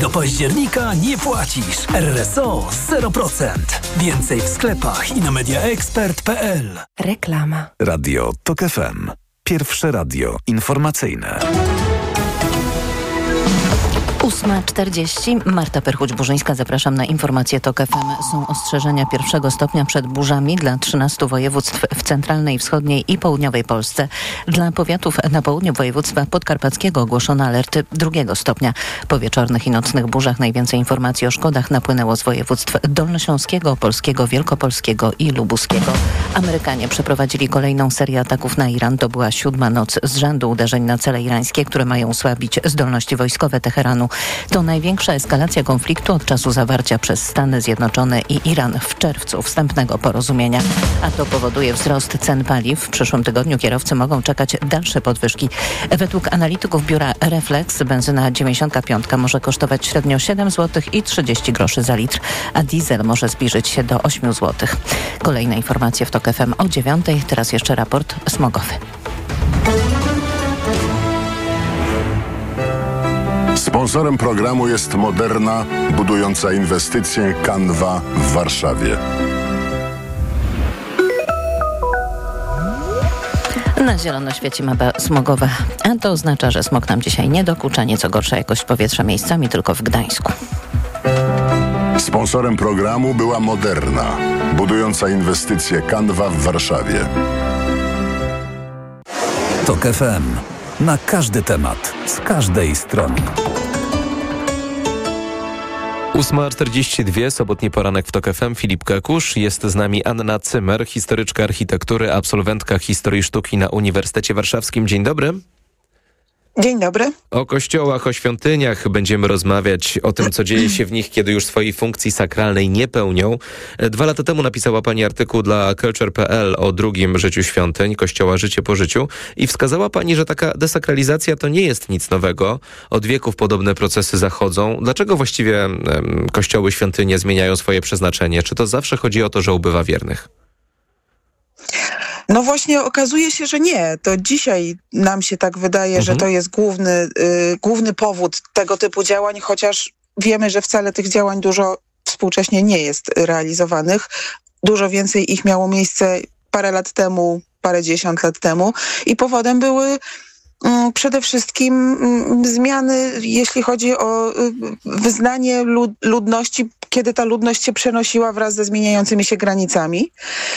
Do października nie płacisz. RSO 0%. Więcej w sklepach i na mediaexpert.pl. Reklama. Radio TOK FM. Pierwsze radio informacyjne. 8:40. Marta Perchuć-Burzyńska, zapraszam na informacje TOK FM. Są ostrzeżenia pierwszego stopnia przed burzami dla 13 województw w centralnej, wschodniej i południowej Polsce. Dla powiatów na południu województwa podkarpackiego ogłoszono alerty drugiego stopnia. Po wieczornych i nocnych burzach najwięcej informacji o szkodach napłynęło z województw dolnośląskiego, opolskiego, wielkopolskiego i lubuskiego. Amerykanie przeprowadzili kolejną serię ataków na Iran. To była 7. noc z rzędu uderzeń na cele irańskie, które mają osłabić zdolności wojskowe Teheranu. To największa eskalacja konfliktu od czasu zawarcia przez Stany Zjednoczone i Iran w czerwcu wstępnego porozumienia. A to powoduje wzrost cen paliw. W przyszłym tygodniu kierowcy mogą czekać dalsze podwyżki. Według analityków biura Reflex benzyna 95 może kosztować średnio 7 zł i 30 groszy za litr, a diesel może zbliżyć się do 8 zł. Kolejne informacje w TOK FM o 9:00. Teraz jeszcze raport smogowy. Sponsorem programu jest Moderna, budująca inwestycję Canva w Warszawie. Na zielono świeci mapa smogowa, a to oznacza, że smog nam dzisiaj nie dokucza. Nieco gorsza jakość powietrza miejscami tylko w Gdańsku. Sponsorem programu była Moderna, budująca inwestycję Canva w Warszawie. TOK FM. Na każdy temat, z każdej strony. 8:42, sobotni poranek w TOK FM. Filip Kakusz. Jest z nami Anna Cymer, historyczka architektury, absolwentka historii sztuki na Uniwersytecie Warszawskim. Dzień dobry. Dzień dobry. O kościołach, o świątyniach będziemy rozmawiać, o tym, co dzieje się w nich, kiedy już swojej funkcji sakralnej nie pełnią. 2 lata temu napisała pani artykuł dla Culture.pl o drugim życiu świątyń, Kościoła Życie po życiu, i wskazała pani, że taka desakralizacja to nie jest nic nowego. Od wieków podobne procesy zachodzą. Dlaczego właściwie kościoły, świątynie zmieniają swoje przeznaczenie? Czy to zawsze chodzi o to, że ubywa wiernych? No właśnie okazuje się, że nie. To dzisiaj nam się tak wydaje, że to jest główny powód tego typu działań, chociaż wiemy, że wcale tych działań dużo współcześnie nie jest realizowanych. Dużo więcej ich miało miejsce parę lat temu, parędziesiąt lat temu i powodem były przede wszystkim zmiany, jeśli chodzi o wyznanie ludności, kiedy ta ludność się przenosiła wraz ze zmieniającymi się granicami.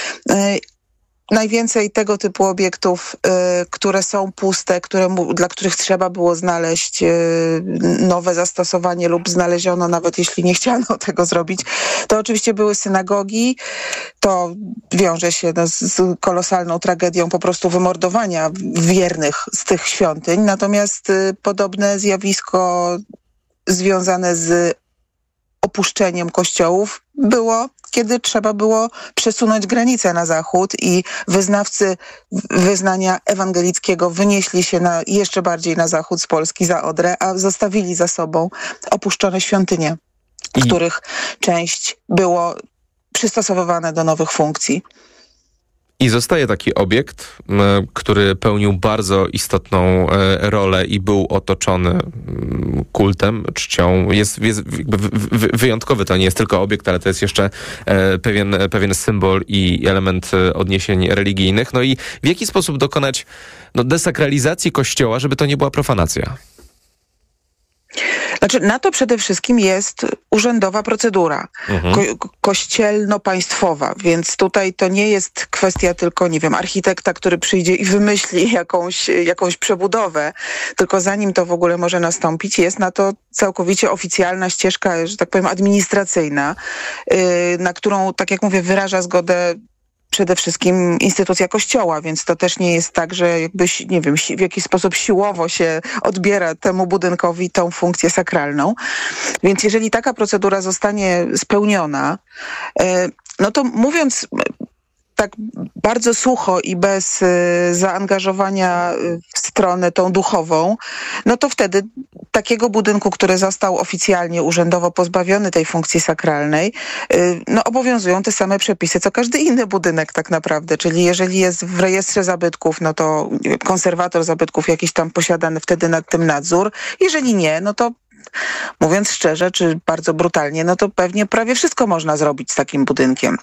Najwięcej tego typu obiektów, które są puste, dla których trzeba było znaleźć nowe zastosowanie lub znaleziono, nawet jeśli nie chciano tego zrobić, to oczywiście były synagogi. To wiąże się z kolosalną tragedią po prostu wymordowania wiernych z tych świątyń. Natomiast podobne zjawisko związane z opuszczeniem kościołów było, kiedy trzeba było przesunąć granice na zachód i wyznawcy wyznania ewangelickiego wynieśli się jeszcze bardziej na zachód z Polski, za Odrę, a zostawili za sobą opuszczone świątynie, których część było przystosowywane do nowych funkcji. I zostaje taki obiekt, który pełnił bardzo istotną rolę i był otoczony kultem, czcią. Jest wyjątkowy, to nie jest tylko obiekt, ale to jest jeszcze pewien symbol i element odniesień religijnych. No i w jaki sposób dokonać desakralizacji Kościoła, żeby to nie była profanacja? Znaczy, na to przede wszystkim jest urzędowa procedura, kościelno-państwowa, więc tutaj to nie jest kwestia tylko, nie wiem, architekta, który przyjdzie i wymyśli jakąś przebudowę, tylko zanim to w ogóle może nastąpić, jest na to całkowicie oficjalna ścieżka, że tak powiem, administracyjna, na którą, tak jak mówię, wyraża zgodę przede wszystkim instytucja Kościoła, więc to też nie jest tak, że jakbyś, nie wiem, w jakiś sposób siłowo się odbiera temu budynkowi tą funkcję sakralną. Więc jeżeli taka procedura zostanie spełniona, no to mówiąc tak bardzo sucho i bez zaangażowania w stronę tą duchową, no to wtedy takiego budynku, który został oficjalnie urzędowo pozbawiony tej funkcji sakralnej, no obowiązują te same przepisy, co każdy inny budynek tak naprawdę. Czyli jeżeli jest w rejestrze zabytków, no to konserwator zabytków jakiś tam posiada wtedy nad tym nadzór. Jeżeli nie, no to Mówiąc szczerze, czy bardzo brutalnie, no to pewnie prawie wszystko można zrobić z takim budynkiem.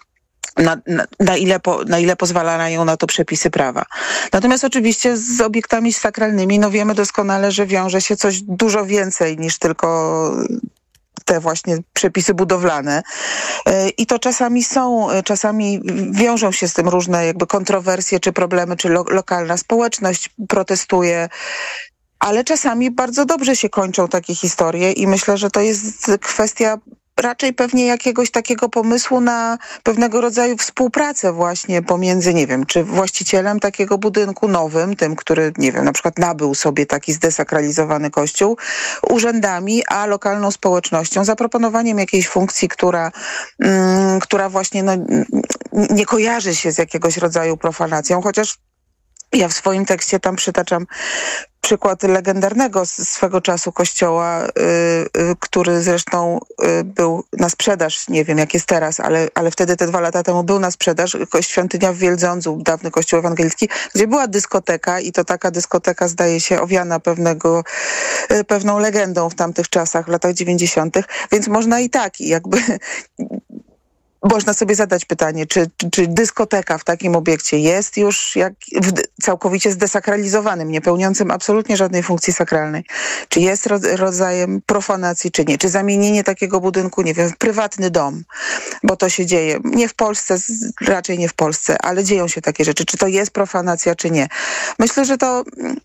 Na ile pozwalają na to przepisy prawa. Natomiast oczywiście z obiektami sakralnymi, no wiemy doskonale, że wiąże się coś dużo więcej niż tylko te właśnie przepisy budowlane. I to czasami wiążą się z tym różne jakby kontrowersje, czy problemy, czy lokalna społeczność protestuje. Ale czasami bardzo dobrze się kończą takie historie i myślę, że to jest kwestia raczej pewnie jakiegoś takiego pomysłu na pewnego rodzaju współpracę właśnie pomiędzy, nie wiem, czy właścicielem takiego budynku nowym, tym, który, nie wiem, na przykład nabył sobie taki zdesakralizowany kościół, urzędami, a lokalną społecznością, zaproponowaniem jakiejś funkcji, która właśnie nie kojarzy się z jakiegoś rodzaju profanacją, chociaż ja w swoim tekście tam przytaczam przykład legendarnego swego czasu kościoła, który zresztą był na sprzedaż, nie wiem jak jest teraz, ale wtedy te 2 lata temu był na sprzedaż, świątynia w Wieldządzu, dawny kościół ewangelicki, gdzie była dyskoteka i to taka dyskoteka zdaje się owiana pewną legendą w tamtych czasach, w latach 90., więc można i tak, i jakby można sobie zadać pytanie, czy dyskoteka w takim obiekcie jest już całkowicie zdesakralizowanym, nie pełniącym absolutnie żadnej funkcji sakralnej. Czy jest rodzajem profanacji, czy nie. Czy zamienienie takiego budynku, nie wiem, w prywatny dom, bo to się dzieje. Nie w Polsce, raczej nie w Polsce, ale dzieją się takie rzeczy. Czy to jest profanacja, czy nie. Myślę, że to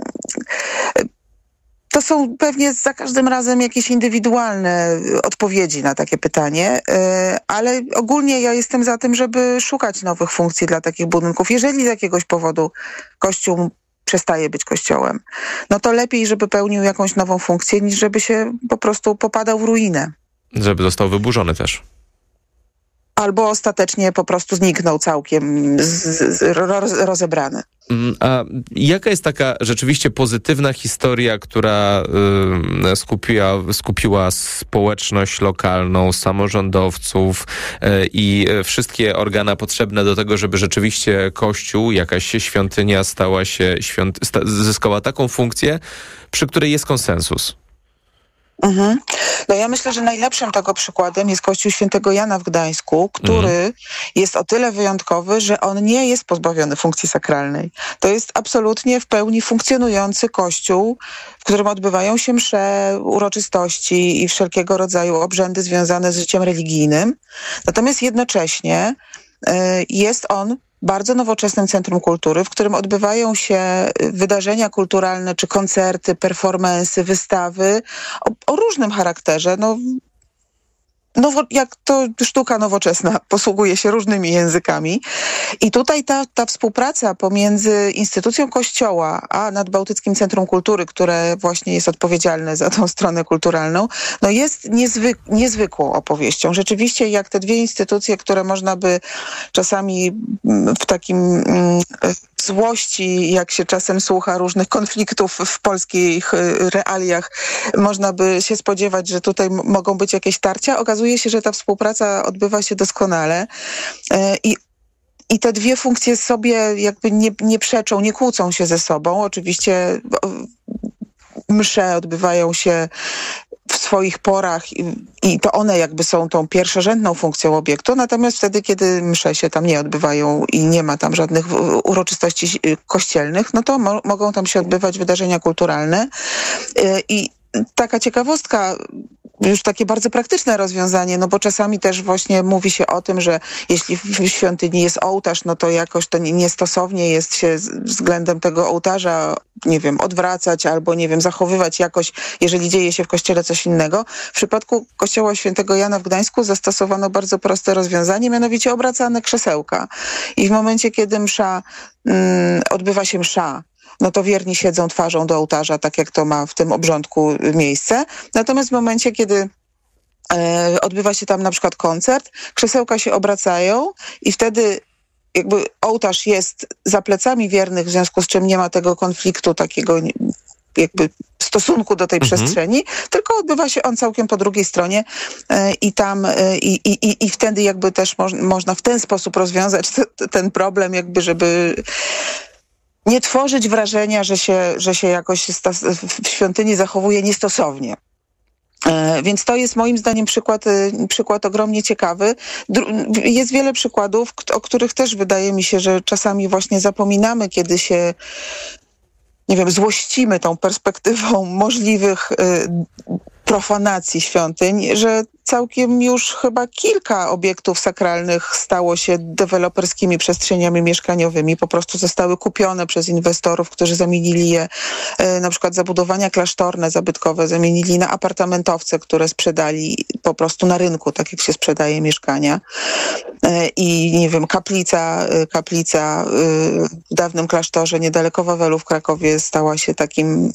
są pewnie za każdym razem jakieś indywidualne odpowiedzi na takie pytanie, ale ogólnie ja jestem za tym, żeby szukać nowych funkcji dla takich budynków. Jeżeli z jakiegoś powodu kościół przestaje być kościołem, no to lepiej, żeby pełnił jakąś nową funkcję, niż żeby się po prostu popadał w ruinę. Żeby został wyburzony też. Albo ostatecznie po prostu zniknął całkiem, rozebrany. A jaka jest taka rzeczywiście pozytywna historia, która skupiła społeczność lokalną, samorządowców i wszystkie organa potrzebne do tego, żeby rzeczywiście Kościół, jakaś świątynia zyskała taką funkcję, przy której jest konsensus? Mhm. No ja myślę, że najlepszym tego przykładem jest Kościół Świętego Jana w Gdańsku, który jest o tyle wyjątkowy, że on nie jest pozbawiony funkcji sakralnej. To jest absolutnie w pełni funkcjonujący kościół, w którym odbywają się msze, uroczystości i wszelkiego rodzaju obrzędy związane z życiem religijnym. Natomiast jednocześnie jest on bardzo nowoczesnym centrum kultury, w którym odbywają się wydarzenia kulturalne, czy koncerty, performance'y, wystawy o różnym charakterze. Jak to sztuka nowoczesna, posługuje się różnymi językami. I tutaj ta współpraca pomiędzy instytucją Kościoła a Nadbałtyckim Centrum Kultury, które właśnie jest odpowiedzialne za tą stronę kulturalną, no jest niezwykłą opowieścią. Rzeczywiście jak te 2 instytucje, które można by czasami w takim złości, jak się czasem słucha różnych konfliktów w polskich realiach, można by się spodziewać, że tutaj mogą być jakieś tarcia. Okazuje się, że ta współpraca odbywa się doskonale i te 2 funkcje sobie jakby nie przeczą, nie kłócą się ze sobą. Oczywiście msze odbywają się w swoich porach i to one jakby są tą pierwszorzędną funkcją obiektu, natomiast wtedy, kiedy msze się tam nie odbywają i nie ma tam żadnych uroczystości kościelnych, no to mogą tam się odbywać wydarzenia kulturalne. I taka ciekawostka, już takie bardzo praktyczne rozwiązanie, no bo czasami też właśnie mówi się o tym, że jeśli w świątyni jest ołtarz, no to jakoś to niestosownie jest się względem tego ołtarza, nie wiem, odwracać albo, nie wiem, zachowywać jakoś, jeżeli dzieje się w kościele coś innego. W przypadku kościoła Świętego Jana w Gdańsku zastosowano bardzo proste rozwiązanie, mianowicie obracane krzesełka. I w momencie, kiedy odbywa się msza, no to wierni siedzą twarzą do ołtarza, tak jak to ma w tym obrządku miejsce. Natomiast w momencie, kiedy odbywa się tam na przykład koncert, krzesełka się obracają i wtedy jakby ołtarz jest za plecami wiernych, w związku z czym nie ma tego konfliktu takiego jakby stosunku do tej przestrzeni, tylko odbywa się on całkiem po drugiej stronie i wtedy jakby też można w ten sposób rozwiązać ten problem, jakby żeby nie tworzyć wrażenia, że się jakoś w świątyni zachowuje niestosownie. Więc to jest moim zdaniem przykład ogromnie ciekawy. Jest wiele przykładów, o których też wydaje mi się, że czasami właśnie zapominamy, kiedy się, nie wiem, złościmy tą perspektywą możliwych profanacji świątyń, że całkiem już chyba kilka obiektów sakralnych stało się deweloperskimi przestrzeniami mieszkaniowymi. Po prostu zostały kupione przez inwestorów, którzy zamienili je, na przykład zabudowania klasztorne, zabytkowe, zamienili na apartamentowce, które sprzedali po prostu na rynku, tak jak się sprzedaje mieszkania. I nie wiem, kaplica w dawnym klasztorze niedaleko Wawelu w Krakowie stała się takim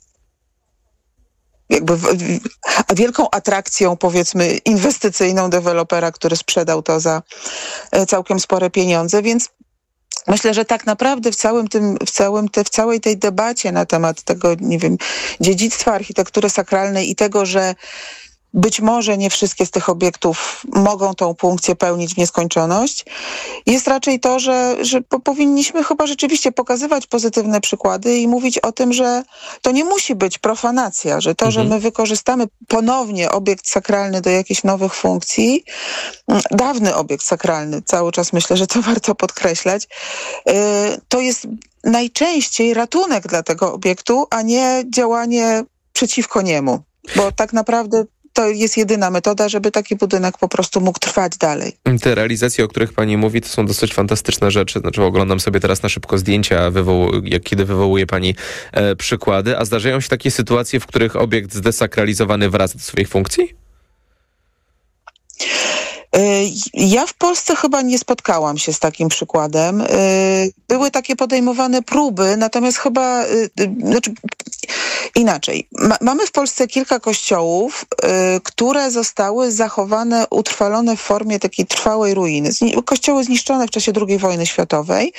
jakby wielką atrakcją, powiedzmy, inwestycyjną dewelopera, który sprzedał to za całkiem spore pieniądze, więc myślę, że tak naprawdę w całej tej debacie na temat tego, nie wiem, dziedzictwa architektury sakralnej i tego, że być może nie wszystkie z tych obiektów mogą tą funkcję pełnić w nieskończoność, jest raczej to, że powinniśmy chyba rzeczywiście pokazywać pozytywne przykłady i mówić o tym, że to nie musi być profanacja, że to, że my wykorzystamy ponownie obiekt sakralny do jakichś nowych funkcji, dawny obiekt sakralny, cały czas myślę, że to warto podkreślać, to jest najczęściej ratunek dla tego obiektu, a nie działanie przeciwko niemu, bo tak naprawdę to jest jedyna metoda, żeby taki budynek po prostu mógł trwać dalej. Te realizacje, o których pani mówi, to są dosyć fantastyczne rzeczy. Znaczy, oglądam sobie teraz na szybko zdjęcia, kiedy wywołuje pani przykłady. A zdarzają się takie sytuacje, w których obiekt zdesakralizowany wraca do swojej funkcji? Ja w Polsce chyba nie spotkałam się z takim przykładem. Były takie podejmowane próby, natomiast chyba, inaczej. Mamy w Polsce kilka kościołów, które zostały zachowane, utrwalone w formie takiej trwałej ruiny. Kościoły zniszczone w czasie II wojny światowej,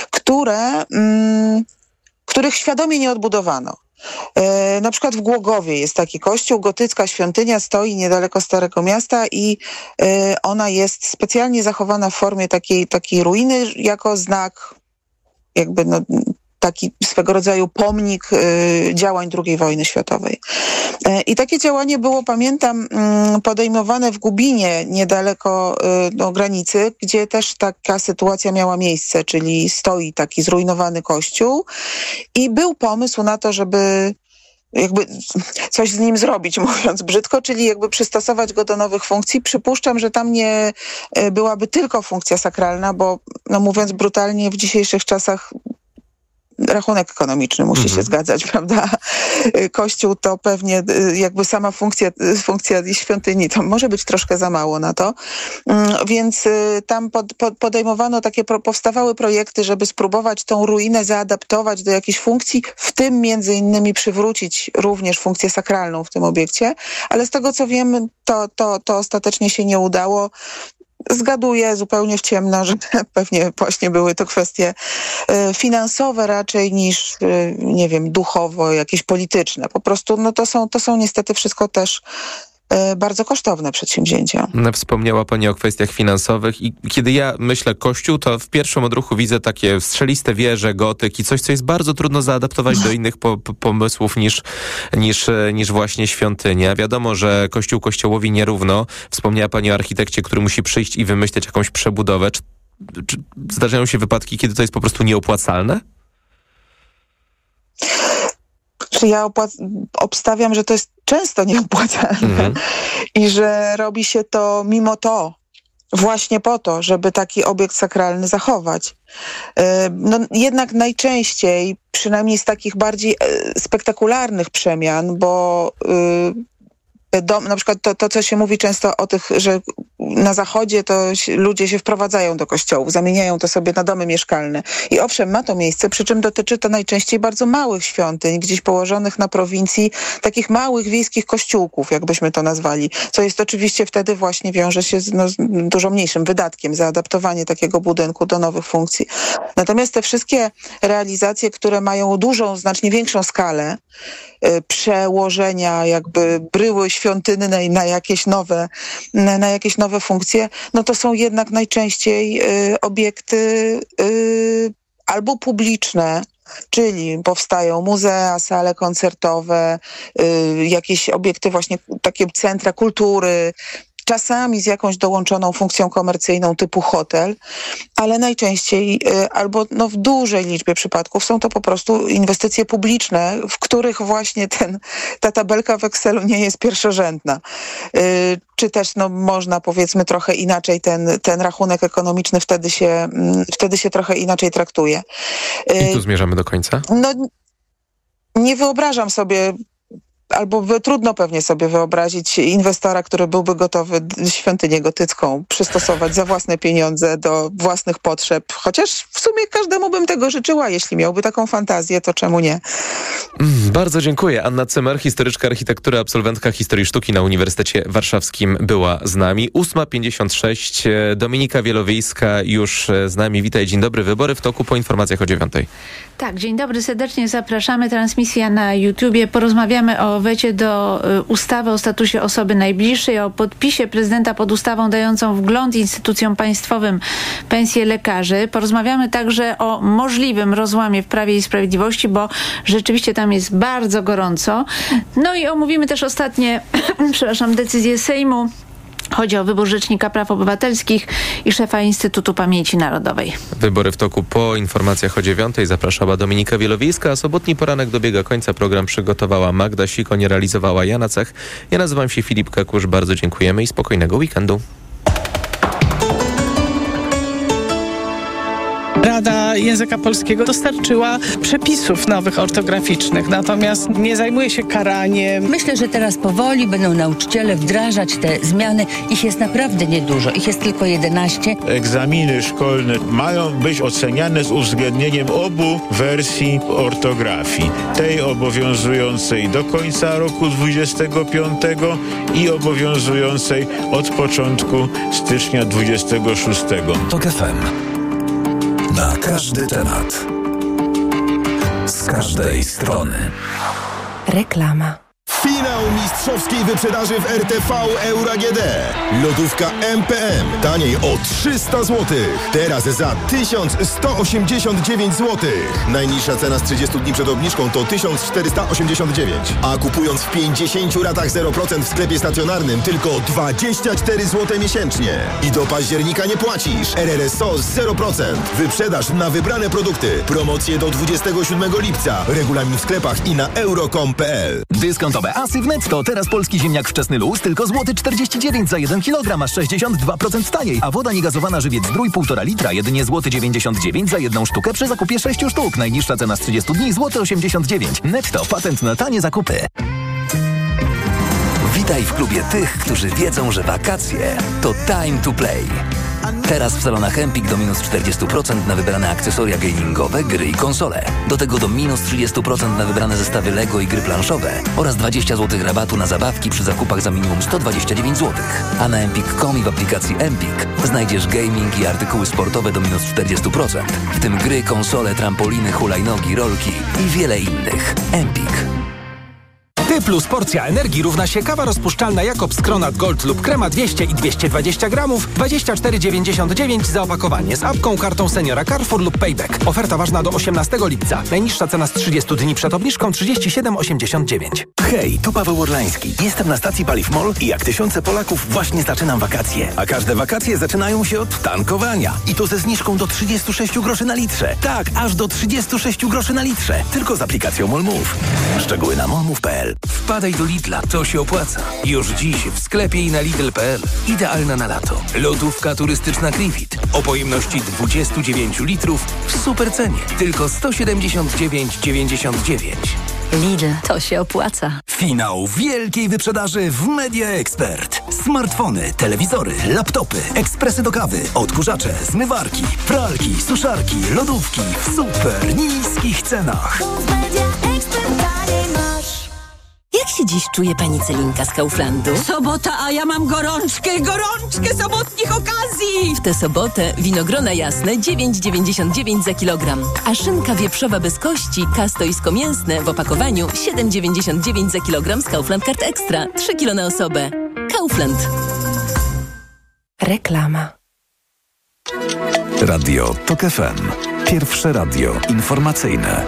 których świadomie nie odbudowano. Na przykład w Głogowie jest taki kościół, gotycka świątynia, stoi niedaleko Starego Miasta i ona jest specjalnie zachowana w formie takiej ruiny jako znak, jakby taki swego rodzaju pomnik działań II wojny światowej. I takie działanie było, pamiętam, podejmowane w Gubinie, niedaleko granicy, gdzie też taka sytuacja miała miejsce, czyli stoi taki zrujnowany kościół i był pomysł na to, żeby jakby coś z nim zrobić, mówiąc brzydko, czyli jakby przystosować go do nowych funkcji. Przypuszczam, że tam nie byłaby tylko funkcja sakralna, bo mówiąc brutalnie, w dzisiejszych czasach rachunek ekonomiczny musi się zgadzać, prawda? Kościół to pewnie jakby sama funkcja świątyni, to może być troszkę za mało na to. Więc tam podejmowano powstawały projekty, żeby spróbować tą ruinę zaadaptować do jakiejś funkcji, w tym między innymi przywrócić również funkcję sakralną w tym obiekcie, ale z tego co wiem, to ostatecznie się nie udało. Zgaduję zupełnie w ciemno, że pewnie właśnie były to kwestie finansowe raczej niż, nie wiem, duchowo, jakieś polityczne. Po prostu to są niestety wszystko też bardzo kosztowne przedsięwzięcia. Wspomniała pani o kwestiach finansowych i kiedy ja myślę kościół, to w pierwszym odruchu widzę takie strzeliste wieże, gotyk i coś, co jest bardzo trudno zaadaptować do innych pomysłów niż właśnie świątynia. Wiadomo, że kościół kościołowi nierówno. Wspomniała pani o architekcie, który musi przyjść i wymyśleć jakąś przebudowę. Czy zdarzają się wypadki, kiedy to jest po prostu nieopłacalne? Ja obstawiam, że to jest często nieopłacalne i że robi się to mimo to, właśnie po to, żeby taki obiekt sakralny zachować. Jednak najczęściej, przynajmniej z takich bardziej spektakularnych przemian, bo na przykład to, co się mówi często o tych, że na zachodzie to ludzie się wprowadzają do kościołów, zamieniają to sobie na domy mieszkalne. I owszem, ma to miejsce, przy czym dotyczy to najczęściej bardzo małych świątyń, gdzieś położonych na prowincji, takich małych wiejskich kościółków, jakbyśmy to nazwali, co jest oczywiście wtedy właśnie wiąże się z dużo mniejszym wydatkiem, zaadaptowanie takiego budynku do nowych funkcji. Natomiast te wszystkie realizacje, które mają dużą, znacznie większą skalę, przełożenia jakby bryły świątynnej na jakieś nowe funkcje, to są jednak najczęściej obiekty albo publiczne, Czyli powstają muzea, sale koncertowe, jakieś obiekty właśnie, takie centra kultury, czasami z jakąś dołączoną funkcją komercyjną typu hotel, ale najczęściej albo w dużej liczbie przypadków są to po prostu inwestycje publiczne, w których właśnie ta tabelka w Excelu nie jest pierwszorzędna. Czy też można, powiedzmy, trochę inaczej ten rachunek ekonomiczny wtedy się trochę inaczej traktuje. I tu zmierzamy do końca? Nie wyobrażam sobie, albo trudno pewnie sobie wyobrazić inwestora, który byłby gotowy świątynię gotycką przystosować za własne pieniądze do własnych potrzeb. Chociaż w sumie każdemu bym tego życzyła. Jeśli miałby taką fantazję, to czemu nie? Bardzo dziękuję. Anna Cymer, historyczka architektury, absolwentka historii sztuki na Uniwersytecie Warszawskim, była z nami. 8:56. Dominika Wielowiejska już z nami. Witaj, dzień dobry. Wybory w toku, po informacjach o 9:00. Tak, dzień dobry, serdecznie zapraszamy. Transmisja na YouTubie. Porozmawiamy o wecie do ustawy o statusie osoby najbliższej, o podpisie prezydenta pod ustawą dającą wgląd instytucjom państwowym pensje lekarzy. Porozmawiamy także o możliwym rozłamie w Prawie i Sprawiedliwości, bo rzeczywiście tam jest bardzo gorąco. No i omówimy też ostatnie, decyzje Sejmu. Chodzi o wybór Rzecznika Praw Obywatelskich i szefa Instytutu Pamięci Narodowej. Wybory w toku po informacjach o 9:00. Zapraszała Dominika Wielowiejska, a sobotni poranek dobiega końca. Program przygotowała Magda Sikoń, realizowała Jana Cech. Ja nazywam się Filip Kakusz. Bardzo dziękujemy i spokojnego weekendu. Rada Języka Polskiego dostarczyła przepisów nowych ortograficznych, natomiast nie zajmuje się karaniem. Myślę, że teraz powoli będą nauczyciele wdrażać te zmiany. Ich jest naprawdę niedużo, ich jest tylko 11. Egzaminy szkolne mają być oceniane z uwzględnieniem obu wersji ortografii. Tej obowiązującej do końca roku 25 i obowiązującej od początku stycznia 26. TOK FM. Na każdy temat. Z każdej strony. Reklama. Finał mistrzowskiej wyprzedaży w RTV Euro AGD. Lodówka MPM. Taniej o 300 zł. Teraz za 1189 zł. Najniższa cena z 30 dni przed obniżką to 1489. A kupując w 50 ratach 0% w sklepie stacjonarnym tylko 24 zł miesięcznie. I do października nie płacisz. RRSO 0%. Wyprzedaż na wybrane produkty. Promocje do 27 lipca. Regulamin w sklepach i na euro.com.pl. Dyskontowe asy w Netto. Teraz polski ziemniak wczesny luz tylko złoty 49 za 1 kg, a 62% taniej. A woda niegazowana Żywiec Zdrój 1,5 litra jedynie złoty 99 za 1 sztukę przy zakupie 6 sztuk. Najniższa cena z 30 dni złoty 89. Netto. Patent na tanie zakupy. Witaj w klubie tych, którzy wiedzą, że wakacje to time to play. Teraz w salonach Empik do minus 40% na wybrane akcesoria gamingowe, gry i konsole. Do tego do minus 30% na wybrane zestawy Lego i gry planszowe oraz 20 zł rabatu na zabawki przy zakupach za minimum 129 zł. A na empik.com i w aplikacji Empik znajdziesz gaming i artykuły sportowe do minus 40%, w tym gry, konsole, trampoliny, hulajnogi, rolki i wiele innych. Empik. Ty plus porcja energii równa się kawa rozpuszczalna Jakobs Kronat Gold lub krema 200 i 220 gramów, 24,99 za opakowanie z apką, kartą seniora Carrefour lub Payback. Oferta ważna do 18 lipca. Najniższa cena z 30 dni przed obniżką 37,89. Hej, tu Paweł Orlański. Jestem na stacji Paliw MOL i jak tysiące Polaków właśnie zaczynam wakacje. A każde wakacje zaczynają się od tankowania. I to ze zniżką do 36 groszy na litrze. Tak, aż do 36 groszy na litrze. Tylko z aplikacją MOL Move. Szczegóły na molmove.pl. Wpadaj do Lidla, to się opłaca. Już dziś w sklepie i na Lidl.pl. Idealna na lato. Lodówka turystyczna Grifit o pojemności 29 litrów w super cenie. Tylko 179,99. Lidl, to się opłaca. Finał wielkiej wyprzedaży w Media Expert. Smartfony, telewizory, laptopy, ekspresy do kawy, odkurzacze, zmywarki, pralki, suszarki, lodówki w super niskich cenach. Jak się dziś czuje pani Celinka z Kauflandu? Sobota, a ja mam gorączkę sobotnich okazji! W tę sobotę winogrona jasne 9,99 za kilogram. A szynka wieprzowa bez kości, kastoisko mięsne w opakowaniu 7,99 za kilogram z Kaufland Card Extra. 3 kilo na osobę. Kaufland. Reklama. Radio TOK FM. Pierwsze radio informacyjne.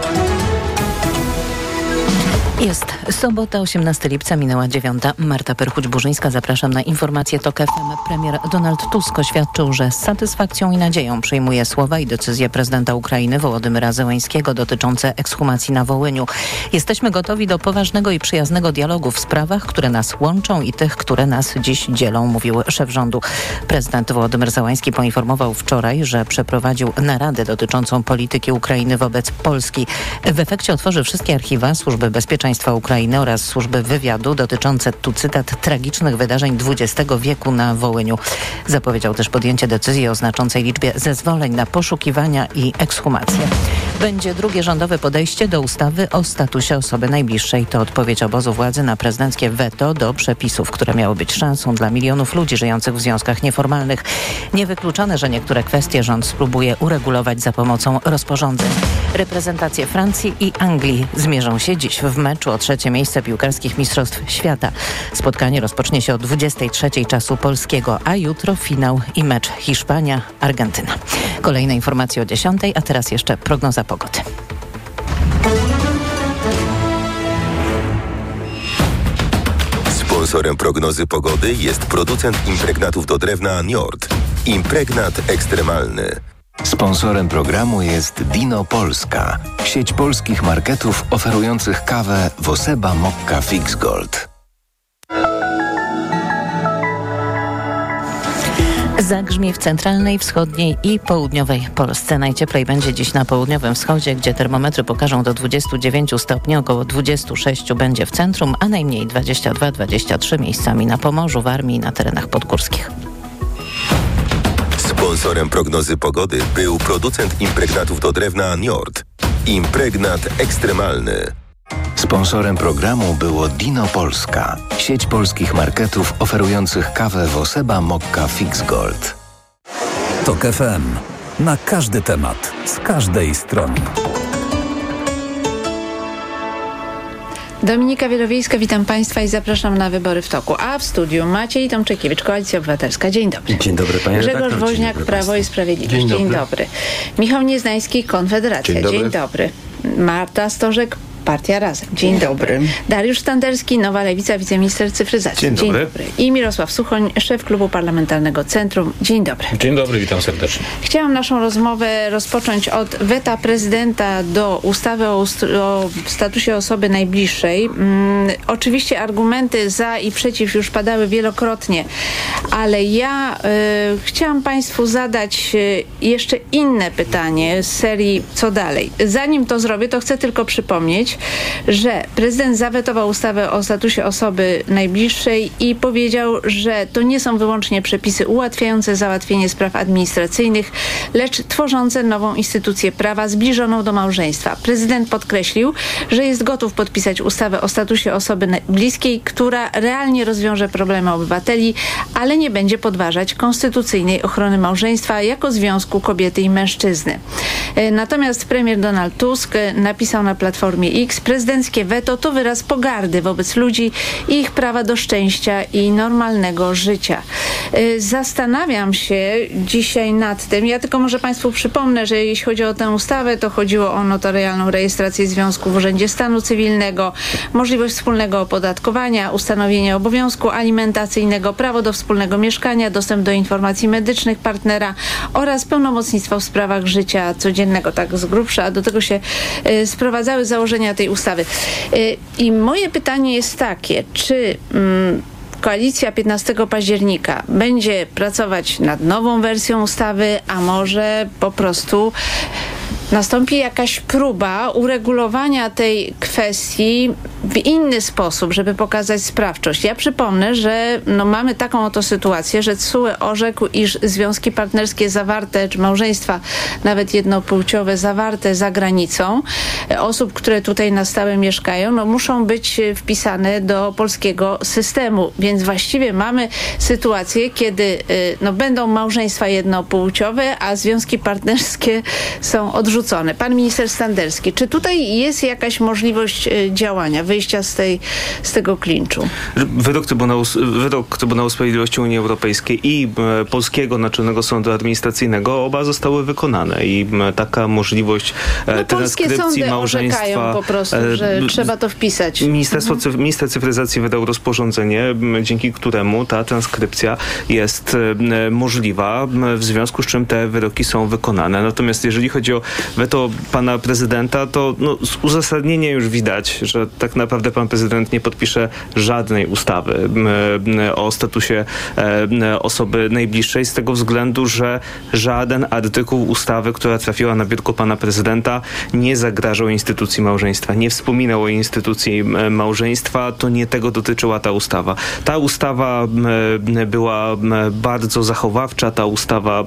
Jest sobota, 18 lipca, minęła 9. Marta Perchuć-Burzyńska. Zapraszam na informację TOK FM. Premier Donald Tusk oświadczył, że z satysfakcją i nadzieją przyjmuje słowa i decyzje prezydenta Ukrainy Wołodymyra Zełenskiego dotyczące ekshumacji na Wołyniu. Jesteśmy gotowi do poważnego i przyjaznego dialogu w sprawach, które nas łączą i tych, które nas dziś dzielą, mówił szef rządu. Prezydent Wołodymyr Zełenski poinformował wczoraj, że przeprowadził naradę dotyczącą polityki Ukrainy wobec Polski. W efekcie otworzy wszystkie archiwa Służby Bezpieczeństwa Ukrainy oraz służby wywiadu dotyczące, tu cytat, tragicznych wydarzeń XX wieku na Wołyniu. Zapowiedział też podjęcie decyzji o znaczącej liczbie zezwoleń na poszukiwania i ekshumacje. Będzie drugie rządowe podejście do ustawy o statusie osoby najbliższej. To odpowiedź obozu władzy na prezydenckie weto do przepisów, które miały być szansą dla milionów ludzi żyjących w związkach nieformalnych. Niewykluczone, że niektóre kwestie rząd spróbuje uregulować za pomocą rozporządzeń. Reprezentacje Francji i Anglii zmierzą się dziś w meczu o 3. miejsce piłkarskich Mistrzostw Świata. Spotkanie rozpocznie się o 23:00 czasu polskiego, a jutro finał i mecz Hiszpania-Argentyna. Kolejne informacje o 10:00, a teraz jeszcze prognoza pogody. Sponsorem prognozy pogody jest producent impregnatów do drewna Njord. Impregnat ekstremalny. Sponsorem programu jest Dino Polska, sieć polskich marketów oferujących kawę Woseba Mokka Fix Gold. Zagrzmi w centralnej, wschodniej i południowej Polsce. Najcieplej będzie dziś na południowym wschodzie, gdzie termometry pokażą do 29 stopni, około 26 będzie w centrum, a najmniej 22-23 miejscami na Pomorzu, Warmii i na terenach podgórskich. Sponsorem prognozy pogody był producent impregnatów do drewna Njord. Impregnat ekstremalny. Sponsorem programu było Dino Polska, sieć polskich marketów oferujących kawę Woseba Mokka Fix Gold. TOK FM. Na każdy temat, z każdej strony. Dominika Wielowiejska, witam Państwa i zapraszam na Wybory w toku. A w studiu Maciej Tomczykiewicz, Koalicja Obywatelska. Dzień dobry. Dzień dobry, panie Grzegorz redaktor. Woźniak, Prawo i Sprawiedliwość. Dzień dobry. Michał Nieznański, Konfederacja. Dzień dobry. Marta Stożek, Partia Razem. Dzień dobry. Dariusz Standerski, Nowa Lewica, wiceminister cyfryzacji. Dzień dobry. I Mirosław Suchoń, szef Klubu Parlamentarnego Centrum. Dzień dobry. Dzień dobry, witam serdecznie. Chciałam naszą rozmowę rozpocząć od weta prezydenta do ustawy o statusie osoby najbliższej. Oczywiście argumenty za i przeciw już padały wielokrotnie, ale ja chciałam Państwu zadać jeszcze inne pytanie z serii co dalej. Zanim to zrobię, to chcę tylko przypomnieć, że prezydent zawetował ustawę o statusie osoby najbliższej i powiedział, że to nie są wyłącznie przepisy ułatwiające załatwienie spraw administracyjnych, lecz tworzące nową instytucję prawa zbliżoną do małżeństwa. Prezydent podkreślił, że jest gotów podpisać ustawę o statusie osoby bliskiej, która realnie rozwiąże problemy obywateli, ale nie będzie podważać konstytucyjnej ochrony małżeństwa jako związku kobiety i mężczyzny. Natomiast premier Donald Tusk napisał na Platformie X: prezydenckie weto to wyraz pogardy wobec ludzi i ich prawa do szczęścia i normalnego życia. Zastanawiam się dzisiaj nad tym, ja tylko może Państwu przypomnę, że jeśli chodzi o tę ustawę, to chodziło o notarialną rejestrację związku w Urzędzie Stanu Cywilnego, możliwość wspólnego opodatkowania, ustanowienie obowiązku alimentacyjnego, prawo do wspólnego mieszkania, dostęp do informacji medycznych partnera oraz pełnomocnictwo w sprawach życia codziennego, tak z grubsza. Do tego się sprowadzały założenia tej ustawy. I moje pytanie jest takie, czy Koalicja 15 października będzie pracować nad nową wersją ustawy, a może po prostu nastąpi jakaś próba uregulowania tej kwestii w inny sposób, żeby pokazać sprawczość. Ja przypomnę, że mamy taką oto sytuację, że TSUE orzekł, iż związki partnerskie zawarte, czy małżeństwa nawet jednopłciowe zawarte za granicą osób, które tutaj na stałe mieszkają, muszą być wpisane do polskiego systemu. Więc właściwie mamy sytuację, kiedy będą małżeństwa jednopłciowe, a związki partnerskie są odrzucone. Pan minister Standerski, czy tutaj jest jakaś możliwość działania, wyjścia wyjścia z tego klinczu. Wyrok Trybunału Sprawiedliwości Unii Europejskiej i polskiego Naczelnego Sądu Administracyjnego oba zostały wykonane i taka możliwość transkrypcji małżeństwa po prostu, że trzeba to wpisać. Minister Cyfryzacji wydał rozporządzenie, dzięki któremu ta transkrypcja jest możliwa, w związku z czym te wyroki są wykonane. Natomiast jeżeli chodzi o weto pana prezydenta, to z uzasadnienia już widać, że tak naprawdę pan prezydent nie podpisze żadnej ustawy o statusie osoby najbliższej z tego względu, że żaden artykuł ustawy, która trafiła na biurko pana prezydenta, nie zagrażał instytucji małżeństwa, nie wspominał o instytucji małżeństwa. To nie tego dotyczyła ta ustawa. Ta ustawa była bardzo zachowawcza, ta ustawa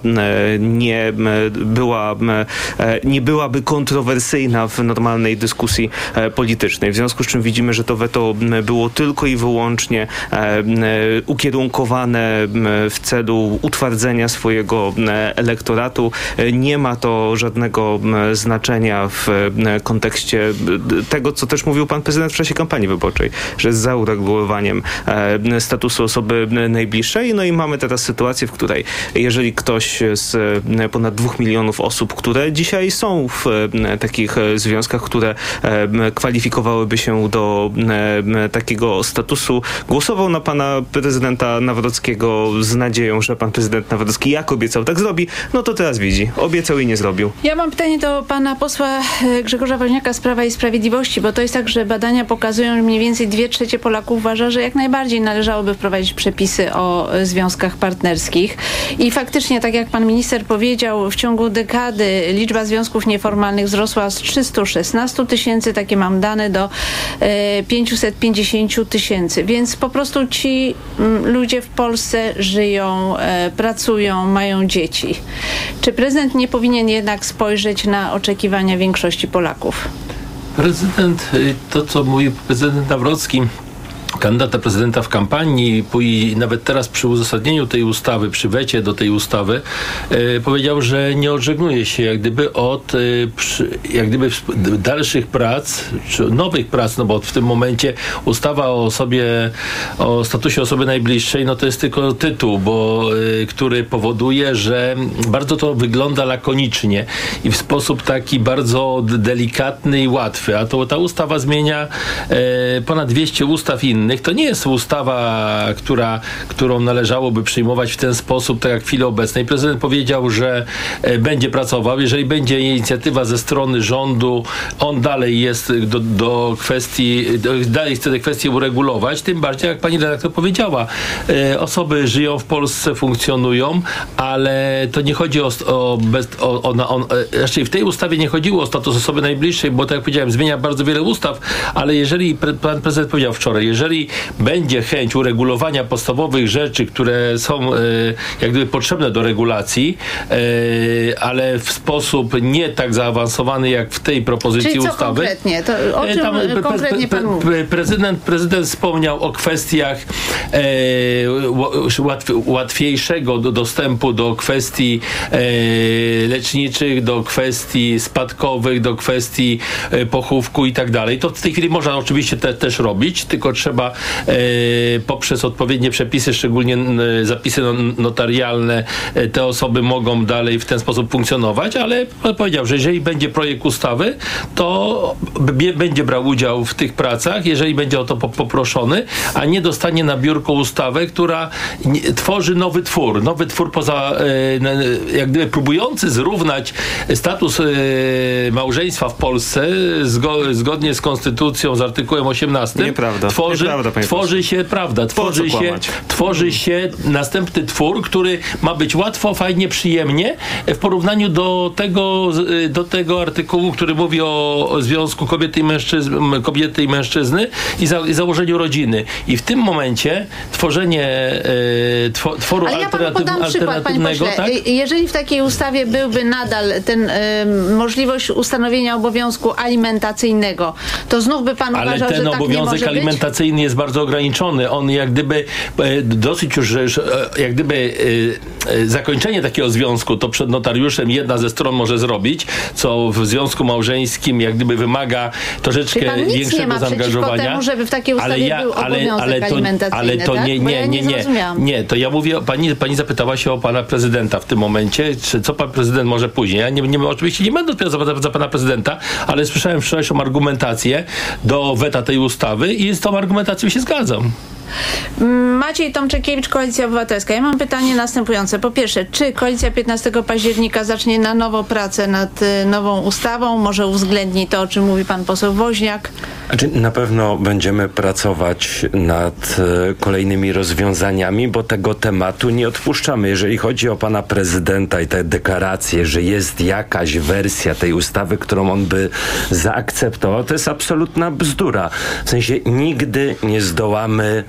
nie byłaby kontrowersyjna w normalnej dyskusji politycznej. W związku z czym widzimy, że to weto było tylko i wyłącznie ukierunkowane w celu utwardzenia swojego elektoratu. Nie ma to żadnego znaczenia w kontekście tego, co też mówił pan prezydent w czasie kampanii wyborczej, że jest za uregulowaniem statusu osoby najbliższej. No i mamy teraz sytuację, w której jeżeli ktoś z ponad 2 milionów osób, które dzisiaj są w takich związkach, które kwalifikowałyby się do takiego statusu, głosował na pana prezydenta Nawrockiego z nadzieją, że pan prezydent Nawrocki, jak obiecał, tak zrobi, no to teraz widzi. Obiecał i nie zrobił. Ja mam pytanie do pana posła Grzegorza Woźniaka z Prawa i Sprawiedliwości, bo to jest tak, że badania pokazują, że mniej więcej 2/3 Polaków uważa, że jak najbardziej należałoby wprowadzić przepisy o związkach partnerskich. I faktycznie, tak jak pan minister powiedział, w ciągu dekady liczba związków nieformalnych wzrosła z 316 tysięcy, takie mam dane, do 550 tysięcy. Więc po prostu ci ludzie w Polsce żyją, pracują, mają dzieci. Czy prezydent nie powinien jednak spojrzeć na oczekiwania większości Polaków? Prezydent, to co mówił prezydent Nawrocki, kandydat na prezydenta w kampanii i nawet teraz przy uzasadnieniu tej ustawy, przy wecie do tej ustawy, powiedział, że nie odżegnuje się jak gdyby od dalszych prac, czy nowych prac, no bo w tym momencie ustawa o statusie osoby najbliższej, no to jest tylko tytuł, który powoduje, że bardzo to wygląda lakonicznie i w sposób taki bardzo delikatny i łatwy, a ta ustawa zmienia ponad 200 ustaw innych. To nie jest ustawa, którą należałoby przyjmować w ten sposób, tak jak w chwili obecnej. Prezydent powiedział, że będzie pracował. Jeżeli będzie inicjatywa ze strony rządu, on dalej jest dalej chce te kwestie uregulować, tym bardziej, jak pani redaktor powiedziała, osoby żyją w Polsce, funkcjonują, ale to nie chodzi raczej w tej ustawie nie chodziło o status osoby najbliższej, bo tak jak powiedziałem, zmienia bardzo wiele ustaw, ale jeżeli pan prezydent powiedział wczoraj, jeżeli będzie chęć uregulowania podstawowych rzeczy, które są jak gdyby potrzebne do regulacji, ale w sposób nie tak zaawansowany jak w tej propozycji czyli co ustawy. Konkretnie? To o czym konkretnie pan mówi? Prezydent wspomniał o kwestiach łatwiejszego dostępu do kwestii leczniczych, do kwestii spadkowych, do kwestii pochówku i tak dalej. To w tej chwili można oczywiście też robić, tylko trzeba poprzez odpowiednie przepisy, szczególnie zapisy notarialne, te osoby mogą dalej w ten sposób funkcjonować, ale powiedział, że jeżeli będzie projekt ustawy, to będzie brał udział w tych pracach, jeżeli będzie o to poproszony, a nie dostanie na biurko ustawę, która tworzy nowy twór poza, jak gdyby próbujący zrównać status małżeństwa w Polsce zgodnie z konstytucją, z artykułem 18. Nieprawda. Tworzy się następny twór, który ma być łatwo, fajnie, przyjemnie w porównaniu do tego artykułu, który mówi o związku kobiety i mężczyzny i założeniu rodziny. I w tym momencie tworzenie tworu alternatywnego, tak? Jeżeli w takiej ustawie byłby nadal możliwość ustanowienia obowiązku alimentacyjnego, to znów by pan uważał, że tak nie może być? Ale ten obowiązek alimentacyjny jest bardzo ograniczony. On jak gdyby dosyć już jak gdyby zakończenie takiego związku to przed notariuszem jedna ze stron może zrobić, co w związku małżeńskim jak gdyby wymaga troszeczkę większego zaangażowania. Temu, żeby w takiej ustawie był obowiązek alimentacyjny, ale to tak? nie, to ja mówię, pani zapytała się o pana prezydenta w tym momencie, czy co pan prezydent może później. Ja oczywiście nie będę odpowiadał za pana prezydenta, ale słyszałem wczorajszą argumentację do weta tej ustawy i z tą argumentacją się zgadzam. Maciej Tomczykiewicz, Koalicja Obywatelska. Ja mam pytanie następujące. Po pierwsze, czy Koalicja 15 października zacznie na nowo pracę nad nową ustawą? Może uwzględni to, o czym mówi pan poseł Woźniak? Znaczy, na pewno będziemy pracować nad kolejnymi rozwiązaniami, bo tego tematu nie odpuszczamy. Jeżeli chodzi o pana prezydenta i te deklaracje, że jest jakaś wersja tej ustawy, którą on by zaakceptował, to jest absolutna bzdura. W sensie nigdy nie zdołamy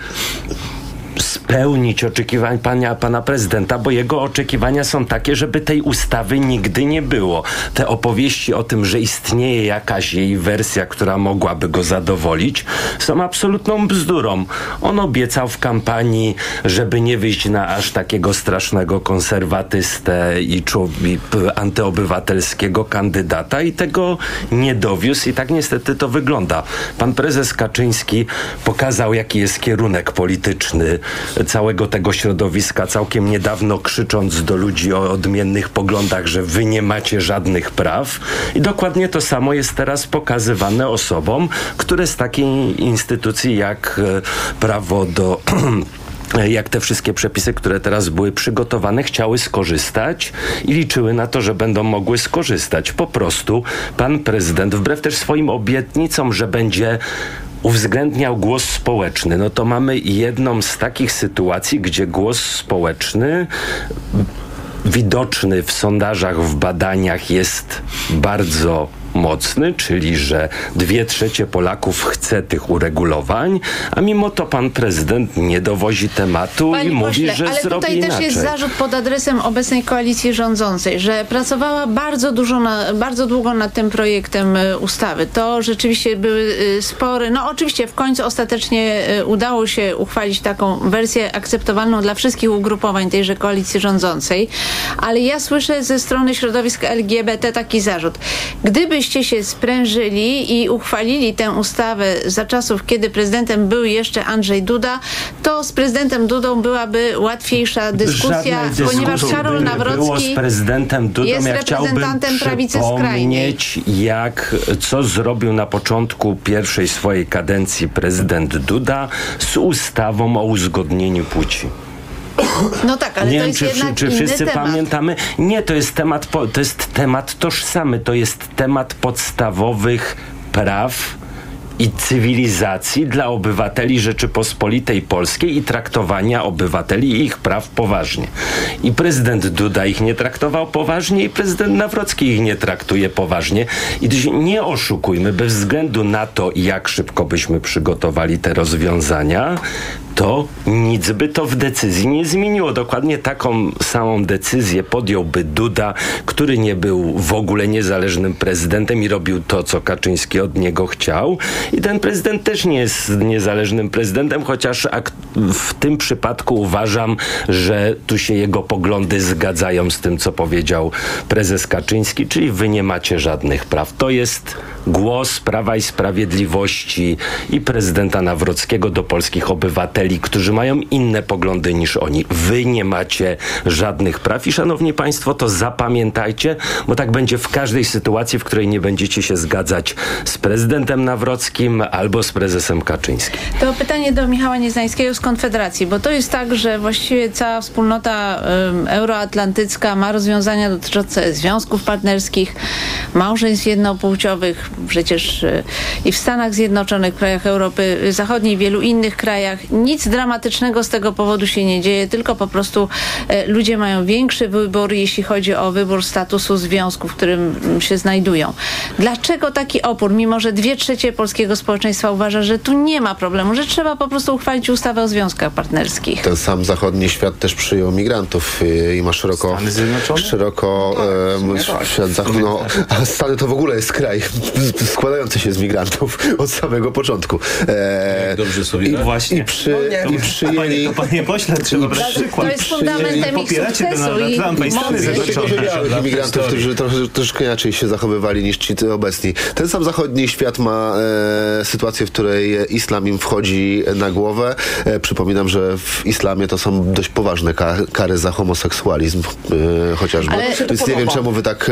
spełnić oczekiwań pana prezydenta, bo jego oczekiwania są takie, żeby tej ustawy nigdy nie było. Te opowieści o tym, że istnieje jakaś jej wersja, która mogłaby go zadowolić, są absolutną bzdurą. On obiecał w kampanii, żeby nie wyjść na aż takiego strasznego konserwatystę i antyobywatelskiego kandydata i tego nie dowiózł i tak niestety to wygląda. Pan prezes Kaczyński pokazał, jaki jest kierunek polityczny całego tego środowiska, całkiem niedawno krzycząc do ludzi o odmiennych poglądach, że wy nie macie żadnych praw. I dokładnie to samo jest teraz pokazywane osobom, które z takiej instytucji jak prawo do jak te wszystkie przepisy, które teraz były przygotowane, chciały skorzystać i liczyły na to, że będą mogły skorzystać. Po prostu pan prezydent, wbrew też swoim obietnicom, że będzie uwzględniał głos społeczny, no to mamy jedną z takich sytuacji, gdzie głos społeczny widoczny w sondażach, w badaniach jest bardzo mocny, czyli że 2/3 Polaków chce tych uregulowań, a mimo to pan prezydent nie dowozi tematu. Panie i mówi, pośle, że ale zrobi tutaj inaczej. Też jest zarzut pod adresem obecnej koalicji rządzącej, że pracowała bardzo długo nad tym projektem ustawy. To rzeczywiście były spory. No oczywiście w końcu ostatecznie udało się uchwalić taką wersję akceptowalną dla wszystkich ugrupowań tejże koalicji rządzącej, ale ja słyszę ze strony środowisk LGBT taki zarzut. Gdybyście się sprężyli i uchwalili tę ustawę za czasów, kiedy prezydentem był jeszcze Andrzej Duda, to z prezydentem Dudą byłaby łatwiejsza dyskusja, ponieważ Karol Nawrocki z prezydentem Dudą, jest reprezentantem prawicy skrajnej. Co zrobił na początku pierwszej swojej kadencji prezydent Duda z ustawą o uzgodnieniu płci. No tak, ale nie to wiem, jest jednak czy wszyscy temat. pamiętamy? Nie, to jest temat tożsamy, to jest temat podstawowych praw i cywilizacji dla obywateli Rzeczypospolitej Polskiej i traktowania obywateli i ich praw poważnie. I prezydent Duda ich nie traktował poważnie i prezydent Nawrocki ich nie traktuje poważnie. I nie oszukujmy, bez względu na to, jak szybko byśmy przygotowali te rozwiązania, to nic by to w decyzji nie zmieniło. Dokładnie taką samą decyzję podjąłby Duda, który nie był w ogóle niezależnym prezydentem i robił to, co Kaczyński od niego chciał. I ten prezydent też nie jest niezależnym prezydentem, chociaż w tym przypadku uważam, że tu się jego poglądy zgadzają z tym, co powiedział prezes Kaczyński, czyli wy nie macie żadnych praw. To jest głos Prawa i Sprawiedliwości i prezydenta Nawrockiego do polskich obywateli, którzy mają inne poglądy niż oni. Wy nie macie żadnych praw i szanowni państwo, to zapamiętajcie, bo tak będzie w każdej sytuacji, w której nie będziecie się zgadzać z prezydentem Nawrockim albo z prezesem Kaczyńskim. To pytanie do Michała Nieznańskiego z Konfederacji, bo to jest tak, że właściwie cała wspólnota euroatlantycka ma rozwiązania dotyczące związków partnerskich, małżeństw jednopłciowych, przecież i w Stanach Zjednoczonych, krajach Europy Zachodniej, w wielu innych krajach. Nic dramatycznego z tego powodu się nie dzieje, tylko po prostu ludzie mają większy wybór, jeśli chodzi o wybór statusu związku, w którym się znajdują. Dlaczego taki opór, mimo że 2/3 polskiego społeczeństwa uważa, że tu nie ma problemu, że trzeba po prostu uchwalić ustawę o związkach partnerskich? Ten sam zachodni świat też przyjął migrantów i ma szeroko świat zachodni. No, a Stany to w ogóle jest kraj składający się z migrantów od samego początku. Dobrze sobie. I przy I przyjęli... Panie pośle, trzeba brać przykład. To jest fundamentem ich sukcesu i mocy. Imigrantów, którzy troszkę inaczej się zachowywali niż ci obecni. Ten sam zachodni świat ma sytuację, w której islam im wchodzi na głowę. Przypominam, że w islamie to są dość poważne kary za homoseksualizm chociażby. Więc nie wiem, czemu wy tak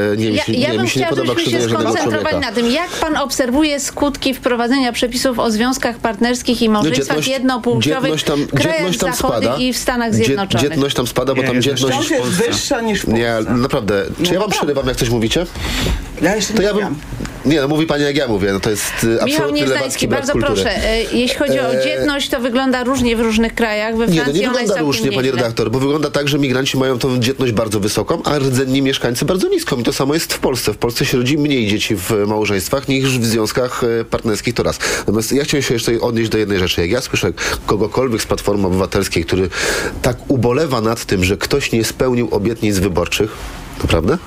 mi się nie podoba krzywdzenie żadnego człowieka. Na tym, jak pan obserwuje skutki wprowadzenia przepisów o związkach partnerskich i małżeństwach jednopłciowych w krajach zachodnich i w Stanach Zjednoczonych? Dzietność tam spada, bo tam dzietność jest wyższa niż w Polsce. Nie, naprawdę. Czy ja wam przerywam, jak coś mówicie? Ja jeszcze nie wiem. Nie, no mówi pani jak ja mówię, no to jest absolutnie lewacki brak kultury. Bardzo proszę, jeśli chodzi o dzietność, to wygląda różnie w różnych krajach. We Francji nie wygląda różnie, panie redaktor, bo wygląda tak, że migranci mają tą dzietność bardzo wysoką, a rdzenni mieszkańcy bardzo niską. I to samo jest w Polsce. W Polsce się rodzi mniej dzieci w małżeństwach niż w związkach partnerskich, to raz. Natomiast ja chciałem się jeszcze odnieść do jednej rzeczy. Jak ja słyszę kogokolwiek z Platformy Obywatelskiej, który tak ubolewa nad tym, że ktoś nie spełnił obietnic wyborczych, naprawdę?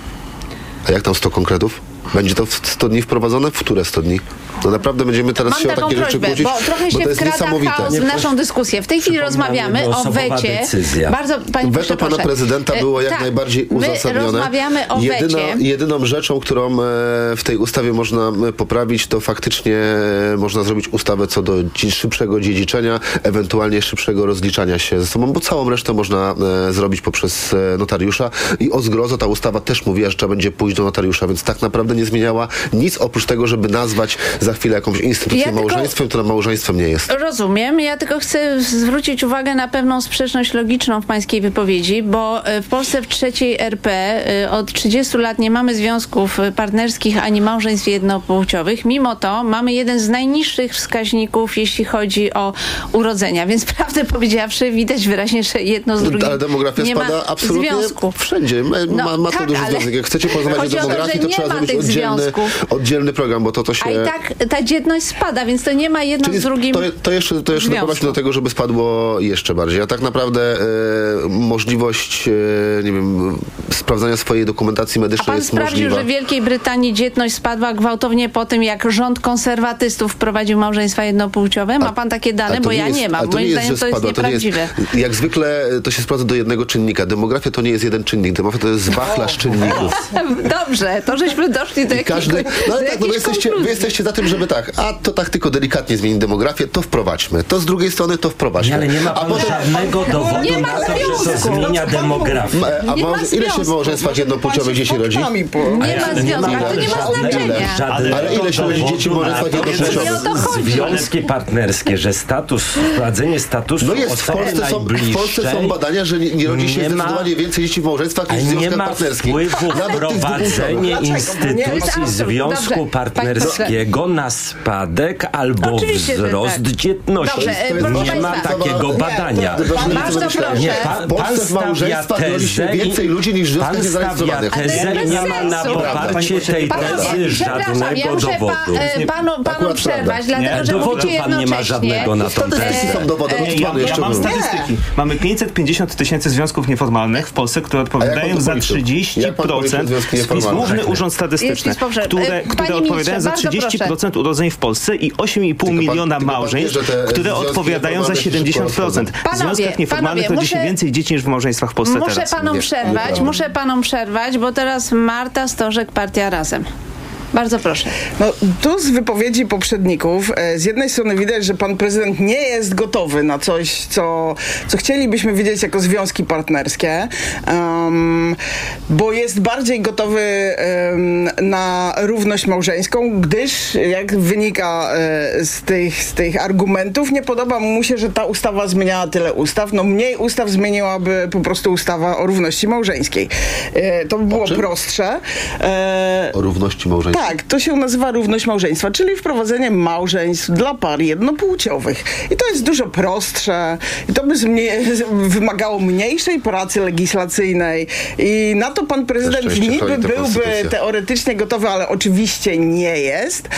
A jak tam 100 konkretów? Będzie to w 100 dni wprowadzone? W które 100 dni? No naprawdę będziemy teraz się o takie rzeczy kłócić, bo trochę się wkrada chaos w naszą dyskusję. W tej chwili rozmawiamy o wecie. Weto pana prezydenta było jak najbardziej uzasadnione. Rozmawiamy o wecie. Jedyną rzeczą, którą w tej ustawie można poprawić, to faktycznie można zrobić ustawę co do szybszego dziedziczenia, ewentualnie szybszego rozliczania się ze sobą, bo całą resztę można zrobić poprzez notariusza i o zgrozo ta ustawa też mówiła, że trzeba będzie pójść do notariusza, więc tak naprawdę nie zmieniała nic oprócz tego, żeby nazwać za chwilę jakąś instytucję małżeństwem, która małżeństwem nie jest. Rozumiem. Ja tylko chcę zwrócić uwagę na pewną sprzeczność logiczną w pańskiej wypowiedzi, bo w Polsce w III RP od 30 lat nie mamy związków partnerskich ani małżeństw jednopłciowych. Mimo to mamy jeden z najniższych wskaźników, jeśli chodzi o urodzenia. Więc prawdę powiedziawszy, widać wyraźnie, że jedno z drugim ale demografia nie spada ma absolutnie związku. Wszędzie. Ma to duży związek. Jak chcecie porozmawiać o demografii, to trzeba zrobić oddzielny program, bo to się... A i tak ta dzietność spada, więc to nie ma jedno z drugim to jeszcze doprowadzi do tego, żeby spadło jeszcze bardziej. A tak naprawdę możliwość, nie wiem, sprawdzania swojej dokumentacji medycznej jest możliwa. A pan sprawdził, że w Wielkiej Brytanii dzietność spadła gwałtownie po tym, jak rząd konserwatystów wprowadził małżeństwa jednopłciowe? Ma pan takie dane? Bo ja nie mam. Moim zdaniem to jest nieprawdziwe. Jak zwykle to się sprawdza do jednego czynnika. Demografia to nie jest jeden czynnik. Demografia to jest wachlarz czynników. Dobrze, to żeśmy doszli do wy jesteście za tym, żeby to tak tylko delikatnie zmienić demografię, to wprowadźmy. To z drugiej strony to wprowadźmy. Ale nie ma pan żadnego dowodu na to, że to zmienia demografię. Ile się w małżeństwach jednopłciowych dzieci rodzi? Nie ma związku, ale to nie ma znaczenia. Ale ile się rodzi dzieci w małżeństwach jednopłciowych? Związki partnerskie, że wprowadzenie statusu osoby najbliższej... W Polsce są badania, że nie rodzi się zdecydowanie więcej dzieci w małżeństwach niż w związkach partnerskich. Nie ma wpływu wprowadzenie instytucji związku partnerskiego na spadek albo wzrost dzietności. Nie ma takiego badania. Pan stawia tezę więcej ludzi niż i nie ma na poparcie tej tezy żadnego dowodu. Panu przerwać, dlatego że dowodu pan nie ma żadnego na tą tezę. Ja mam statystyki. Mamy 550 000 związków nieformalnych w Polsce, które odpowiadają za 30%. Główny Urząd Statystyczny, które odpowiadają za 30% urodzeń w Polsce i 8,5 miliona małżeństw, które odpowiadają za 70%. W związkach nieformalnych rodzi się więcej dzieci niż w małżeństwach w Polsce teraz. Muszę panom przerwać, bo teraz Marta Stożek, Partia Razem. Bardzo proszę. Tu z wypowiedzi poprzedników z jednej strony widać, że pan prezydent nie jest gotowy na coś, co chcielibyśmy widzieć jako związki partnerskie, bo jest bardziej gotowy na równość małżeńską, gdyż jak wynika z tych argumentów, nie podoba mu się, że ta ustawa zmieniała tyle ustaw. Mniej ustaw zmieniłaby po prostu ustawa o równości małżeńskiej. To by było prostsze. O równości małżeńskiej? Tak, to się nazywa równość małżeństwa, czyli wprowadzenie małżeństw dla par jednopłciowych. I to jest dużo prostsze. I to by wymagało mniejszej pracy legislacyjnej. I na to pan prezydent niby byłby teoretycznie gotowy, ale oczywiście nie jest.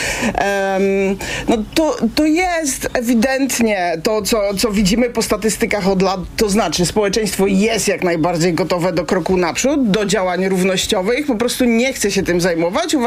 To jest ewidentnie to, co widzimy po statystykach od lat. To znaczy, społeczeństwo jest jak najbardziej gotowe do kroku naprzód, do działań równościowych. Po prostu nie chce się tym zajmować. Uważa, że to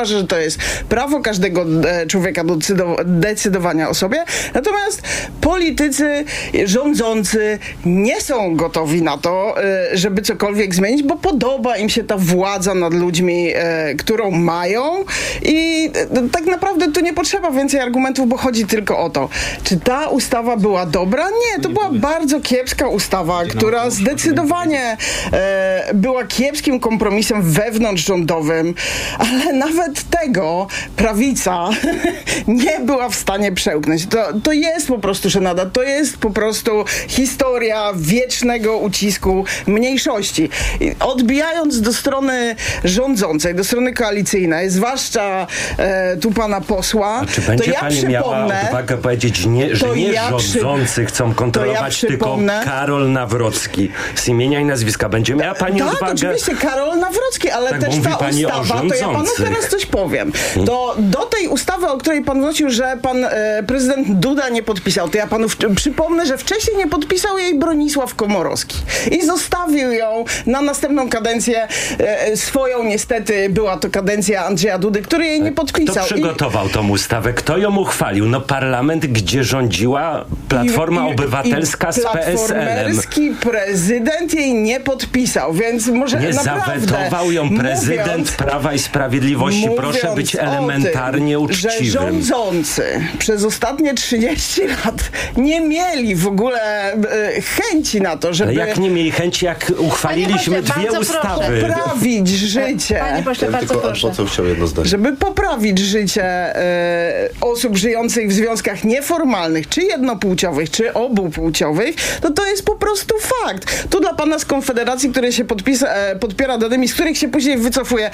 jest prawo każdego człowieka do decydowania o sobie. Natomiast politycy rządzący nie są gotowi na to, żeby cokolwiek zmienić, bo podoba im się ta władza nad ludźmi, którą mają i tak naprawdę tu nie potrzeba więcej argumentów, bo chodzi tylko o to. Czy ta ustawa była dobra? Nie, to była bardzo kiepska ustawa, która zdecydowanie była kiepskim kompromisem wewnątrzrządowym, ale nawet tego prawica nie była w stanie przełknąć. To jest po prostu żenada, to jest po prostu historia wiecznego ucisku mniejszości. I odbijając do strony rządzącej, do strony koalicyjnej, zwłaszcza tu pana posła, a czy będzie to ja pani miała odwagę powiedzieć, że nie rządzący chcą kontrolować, tylko Karol Nawrocki z imienia i nazwiska. Będzie miała pani odwagę? Tak, oczywiście, Karol Nawrocki, ale też ta ustawa, to ja panu teraz coś powiem. To do tej ustawy, o której pan wrócił, że pan prezydent Duda nie podpisał, to ja panu przypomnę, że wcześniej nie podpisał jej Bronisław Komorowski i zostawił ją na następną kadencję swoją. Niestety była to kadencja Andrzeja Dudy, który jej nie podpisał. Kto przygotował tą ustawę? Kto ją uchwalił? No parlament, gdzie rządziła Platforma Obywatelska z PSL-em. Platformerski prezydent jej nie podpisał, więc może nie naprawdę... zawetował ją prezydent Prawa i Sprawiedliwości. Proszę być elementarnie uczciwym. Że rządzący przez ostatnie 30 lat nie mieli w ogóle chęci na to, żeby... Ale jak nie mieli chęci, jak uchwaliliśmy dwie ustawy? Poprawić życie. Panie pośle, bardzo proszę. Żeby poprawić życie osób żyjących w związkach nieformalnych, czy jednopłciowych, czy obupłciowych, to jest po prostu fakt. Tu dla pana z Konfederacji, który się podpiera danymi, z których się później wycofuje.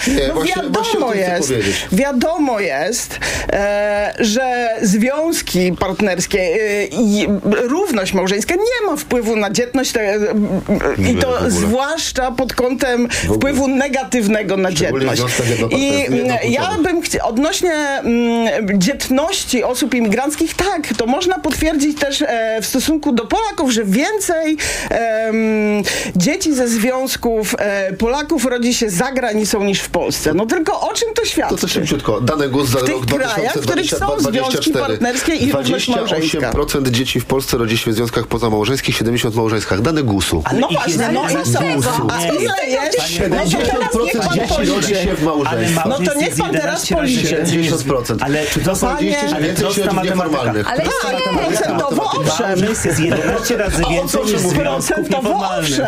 Wiadomo jest, że związki partnerskie i równość małżeńska nie ma wpływu na dzietność i to zwłaszcza pod kątem wpływu negatywnego na dzietność. I ja bym odnośnie dzietności osób imigranckich, tak, to można potwierdzić też w stosunku do Polaków, że więcej dzieci ze związków Polaków rodzi się za granicą niż w Polsce. No tylko o czym to świadczy? To szybciutko. Dane GUS za rok 2024. 28% dzieci w Polsce rodzi się w związkach pozamałżeńskich, 70% w małżeństwach. Dane GUS-u. No właśnie, a ile jest? 70% dzieci rodzi się w małżeństwach. No to niech pan teraz policzy. 70%. Ale czy to są więcej się rodzi nieformalnych. Ale procentowo owszem. Jest 11 razy więcej niż związków nieformalnych.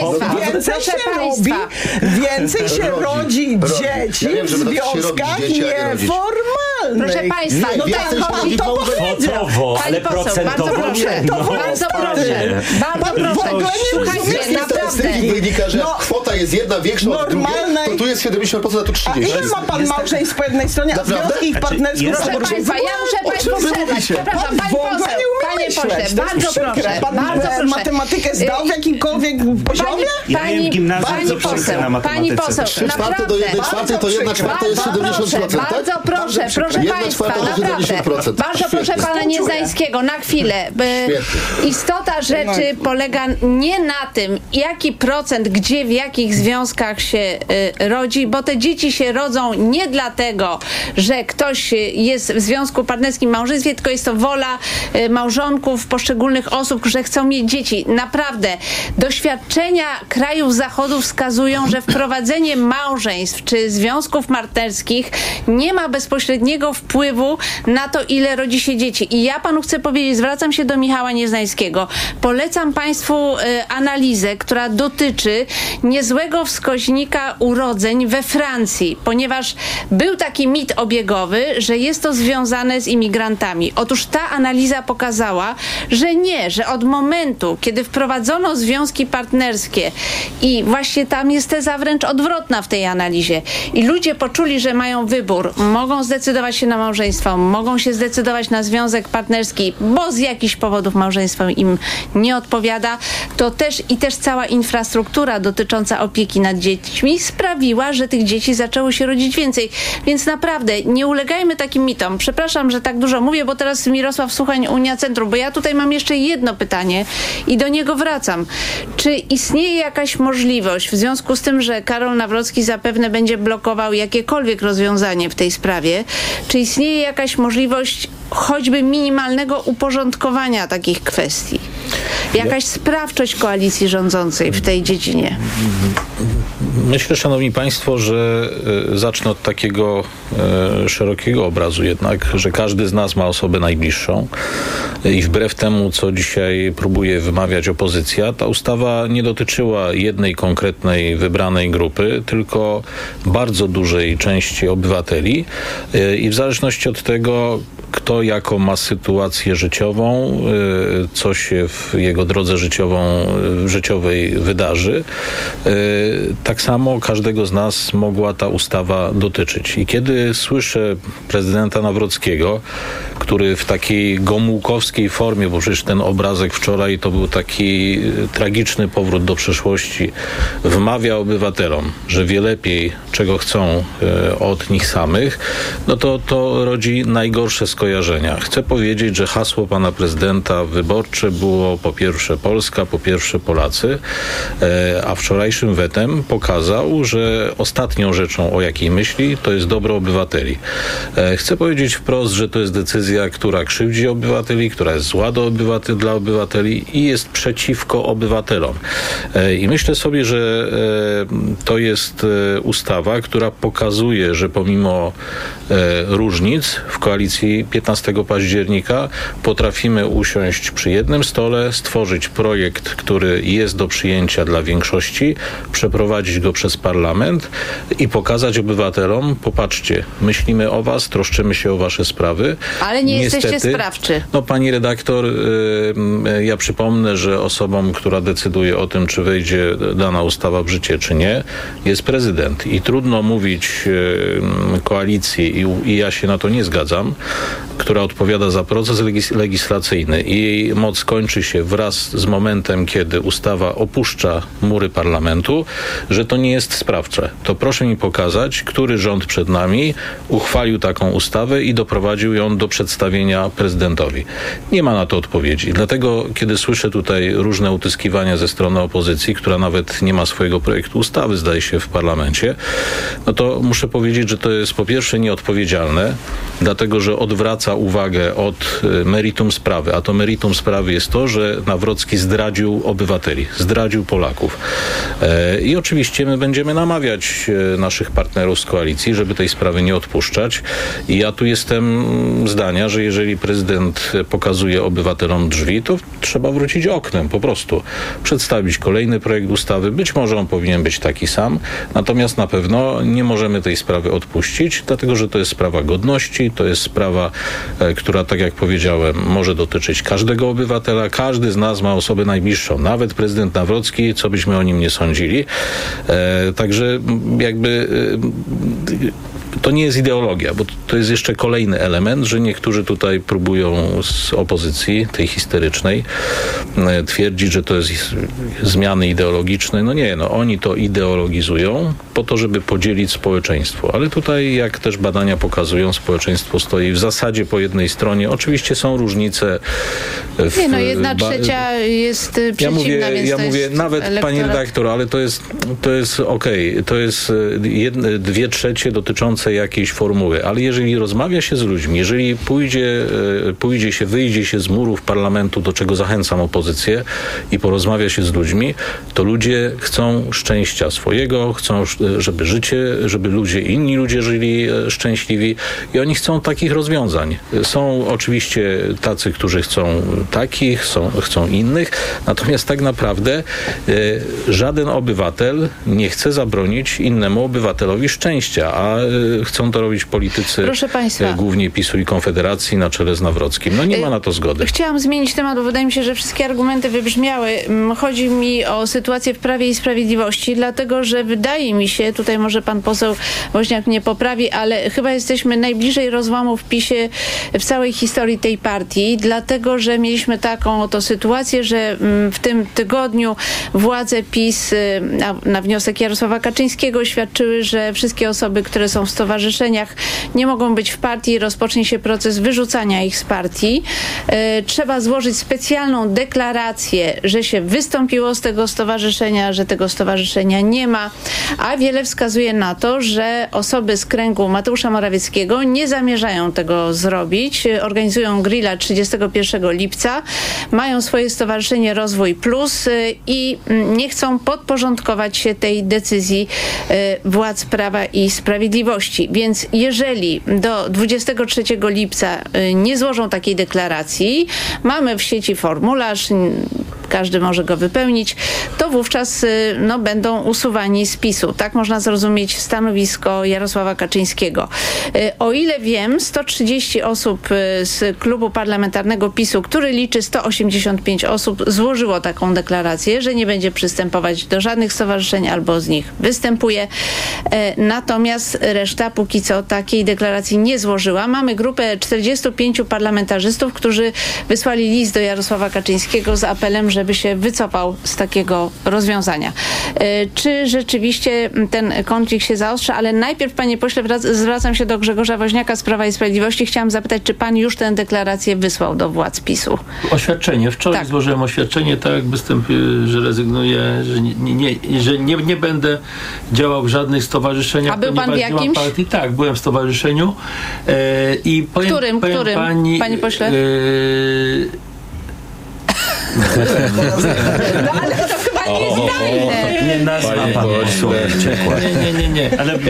Więcej się rodzi dzieci w związkach nieformalnych. Proszę państwa, no tak, to kwotowo, ale procentowo bardzo proszę. Słuchajcie, naprawdę. Wynika, że kwota jest jedna większa od drugiej, to tu jest 70%, a tu 30%. A ile ma pan małżeństw po jednej stronie, a związki ich partnerskich? Proszę państwa, ja muszę państwu przerwać. Przepraszam, panie pośle, bardzo proszę. Pan matematykę zdał w jakimkolwiek poziomie? Pani poseł, naprawdę. do 1/4 to 1/4 jest 70%, tak? Bardzo proszę, proszę państwa, naprawdę. Bardzo proszę pana Nieznańskiego, na chwilę. Istota rzeczy polega nie na tym, jaki procent, gdzie, w jakich związkach się rodzi, bo te dzieci się rodzą nie dlatego, że ktoś jest w związku partnerskim, małżeństwie, tylko jest to wola małżonków, poszczególnych osób, że chcą mieć dzieci. Naprawdę, doświadczenia krajów Zachodu wskazują, że wprowadzenie małżeństw czy związków partnerskich nie ma bezpośredniego wpływu na to, ile rodzi się dzieci. I ja panu chcę powiedzieć, zwracam się do Michała Nieznańskiego. Polecam państwu analizę, która dotyczy niezłego wskaźnika urodzeń we Francji, ponieważ był taki mit obiegowy, że jest to związane z imigrantami. Otóż ta analiza pokazała, że nie, że od momentu, kiedy wprowadzono związki partnerskie i właśnie tam jest teza wręcz odwrotna w tej analizie i ludzie poczuli, że mają wybór, mogą zdecydować się na małżeństwo, mogą się zdecydować na związek partnerski, bo z jakichś powodów małżeństwo im nie odpowiada, to też cała infrastruktura dotycząca praca opieki nad dziećmi sprawiła, że tych dzieci zaczęło się rodzić więcej. Więc naprawdę nie ulegajmy takim mitom. Przepraszam, że tak dużo mówię, bo teraz Mirosław Suchań, Unia Centrum, bo ja tutaj mam jeszcze jedno pytanie i do niego wracam. Czy istnieje jakaś możliwość, w związku z tym, że Karol Nawrocki zapewne będzie blokował jakiekolwiek rozwiązanie w tej sprawie, czy istnieje jakaś możliwość choćby minimalnego uporządkowania takich kwestii? Jakaś sprawczość koalicji rządzącej w tej dziedzinie? Myślę, szanowni państwo, że zacznę od takiego szerokiego obrazu jednak, że każdy z nas ma osobę najbliższą i wbrew temu, co dzisiaj próbuje wymawiać opozycja, ta ustawa nie dotyczyła jednej konkretnej wybranej grupy, tylko bardzo dużej części obywateli i w zależności od tego, kto jaką ma sytuację życiową, co się w jego drodze życiowej wydarzy, tak samo każdego z nas mogła ta ustawa dotyczyć. I kiedy słyszę prezydenta Nawrockiego, który w takiej gomułkowskiej formie, bo przecież ten obrazek wczoraj to był taki tragiczny powrót do przeszłości, wmawia obywatelom, że wie lepiej, czego chcą od nich samych, no to rodzi najgorsze skojarzenia. Chcę powiedzieć, że hasło pana prezydenta wyborcze było po pierwsze Polska, po pierwsze Polacy, a wczorajszym wetem pokazał, że ostatnią rzeczą, o jakiej myśli, to jest dobro obywateli. Chcę powiedzieć wprost, że to jest decyzja, która krzywdzi obywateli, która jest zła dla obywateli i jest przeciwko obywatelom. I myślę sobie, że to jest ustawa, która pokazuje, że pomimo różnic w koalicji 15 października potrafimy usiąść przy jednym stole, stworzyć projekt, który jest do przyjęcia dla większości, przeprowadzić go przez parlament i pokazać obywatelom, popatrzcie, myślimy o was, troszczymy się o wasze sprawy. Ale nie jesteście sprawczy. No pani redaktor, ja przypomnę, że osobą, która decyduje o tym, czy wejdzie dana ustawa w życie, czy nie, jest prezydent. I trudno mówić koalicji, i ja się na to nie zgadzam, która odpowiada za proces legislacyjny i jej moc kończy się wraz z momentem, kiedy ustawa opuszcza mury parlamentu, że to nie jest sprawcze. To proszę mi pokazać, który rząd przed nami uchwalił taką ustawę i doprowadził ją do przedstawienia prezydentowi. Nie ma na to odpowiedzi. Dlatego, kiedy słyszę tutaj różne utyskiwania ze strony opozycji, która nawet nie ma swojego projektu ustawy, zdaje się, w parlamencie, no to muszę powiedzieć, że to jest po pierwsze nieodpowiedzialne, dlatego, że odwraca uwagę od meritum sprawy, a to meritum sprawy jest to, że Nawrocki zdradził obywateli, zdradził Polaków. I oczywiście my będziemy namawiać naszych partnerów z koalicji, żeby tej sprawy nie odpuszczać. I ja tu jestem zdania, że jeżeli prezydent pokazuje obywatelom drzwi, to trzeba wrócić oknem, po prostu. Przedstawić kolejny projekt ustawy. Być może on powinien być taki sam, natomiast na pewno nie możemy tej sprawy odpuścić, dlatego, że to jest sprawa godności, to jest sprawa, która, tak jak powiedziałem, może dotyczyć każdego obywatela. Każdy z nas ma osobę najbliższą, nawet prezydent Nawrocki, co byśmy o nim nie sądzili. Także jakby to nie jest ideologia, bo to jest jeszcze kolejny element, że niektórzy tutaj próbują z opozycji, tej histerycznej, twierdzić, że to jest zmiany ideologiczne. No nie, oni to ideologizują po to, żeby podzielić społeczeństwo. Ale tutaj, jak też badania pokazują, społeczeństwo stoi w zasadzie po jednej stronie. Oczywiście są różnice. Jedna trzecia jest przeciwna, więc ja mówię nawet, elektorat. Pani redaktor, ale to jest okej. To jest 2/3 dotyczące jakiejś formuły, ale jeżeli rozmawia się z ludźmi, jeżeli wyjdzie się z murów parlamentu, do czego zachęcam opozycję, i porozmawia się z ludźmi, to ludzie chcą szczęścia swojego, chcą, żeby inni ludzie żyli szczęśliwi i oni chcą takich rozwiązań. Są oczywiście tacy, którzy chcą takich, chcą innych, natomiast tak naprawdę żaden obywatel nie chce zabronić innemu obywatelowi szczęścia, a chcą to robić politycy, proszę państwa, głównie PiS-u i Konfederacji na czele z Nawrockim. No nie ma na to zgody. Chciałam zmienić temat, bo wydaje mi się, że wszystkie argumenty wybrzmiały. Chodzi mi o sytuację w Prawie i Sprawiedliwości, dlatego, że wydaje mi się, tutaj może pan poseł Woźniak mnie poprawi, ale chyba jesteśmy najbliżej rozłamu w PiS-ie w całej historii tej partii, dlatego, że mieliśmy taką oto sytuację, że w tym tygodniu władze PiS na wniosek Jarosława Kaczyńskiego oświadczyły, że wszystkie osoby, które są w stowarzyszeniach, nie mogą być w partii. Rozpocznie się proces wyrzucania ich z partii. Trzeba złożyć specjalną deklarację, że się wystąpiło z tego stowarzyszenia, że tego stowarzyszenia nie ma, a wiele wskazuje na to, że osoby z kręgu Mateusza Morawieckiego nie zamierzają tego zrobić. Organizują grilla 31 lipca, mają swoje stowarzyszenie Rozwój Plus i nie chcą podporządkować się tej decyzji władz Prawa i Sprawiedliwości. Więc jeżeli do 23 lipca nie złożą takiej deklaracji, mamy w sieci formularz, każdy może go wypełnić, to wówczas będą usuwani z PiS-u. Tak można zrozumieć stanowisko Jarosława Kaczyńskiego. O ile wiem, 130 osób z klubu parlamentarnego PiS-u, który liczy 185 osób, złożyło taką deklarację, że nie będzie przystępować do żadnych stowarzyszeń albo z nich występuje. Natomiast reszta póki co takiej deklaracji nie złożyła. Mamy grupę 45 parlamentarzystów, którzy wysłali list do Jarosława Kaczyńskiego z apelem, żeby się wycofał z takiego rozwiązania. Czy rzeczywiście ten konflikt się zaostrza? Ale najpierw, panie pośle, zwracam się do Grzegorza Woźniaka z Prawa i Sprawiedliwości. Chciałam zapytać, czy pan już tę deklarację wysłał do władz PiS-u? Oświadczenie. Wczoraj złożyłem oświadczenie, tak jak że rezygnuję, że nie będę działał w żadnych stowarzyszeniach. A był pan w jakimś? Partii. Tak, byłem w stowarzyszeniu. I powiem, Którym? Panie pośle? No ale to chyba nie jest tajne. Nie nazwa pan ciekła. Nie. Ale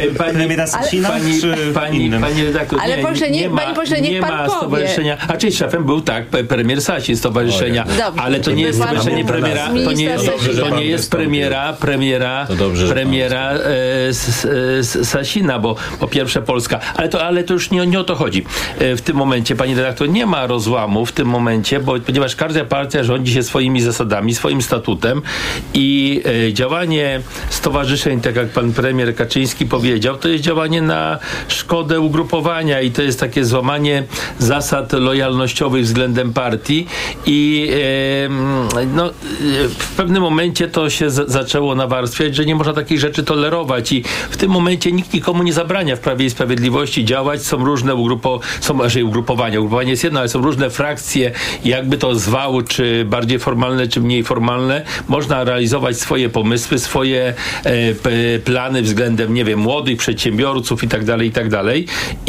pani redaktor, ale panie pośle, niech pan powie. Stowarzyszenia. A czyli szefem był premier Sasin stowarzyszenia, ale to nie jest stowarzyszenie premiera, to nie jest premiera Sasina, bo po pierwsze Polska, ale to już nie o to chodzi. W tym momencie, pani redaktor, nie ma rozłamu w tym momencie, ponieważ każda partia rządzi się swoimi zasadami, swoim statutem i działanie stowarzyszeń, tak jak pan premier Kaczyński powiedział, to jest działanie na szkodę ugrupowania i to jest takie złamanie zasad lojalnościowych względem partii i w pewnym momencie to się zaczęło nawarstwiać, że nie można takich rzeczy tolerować i w tym momencie nikt nikomu nie zabrania w Prawie i Sprawiedliwości działać. Są różne ugrupowania. Ugrupowanie jest jedno, ale są różne frakcje, jakby to zwał, czy bardziej formalne, czy mniej formalne. Można realizować swoje pomysły, swoje plany względem, nie wiem, młodych przedsiębiorców i tak dalej.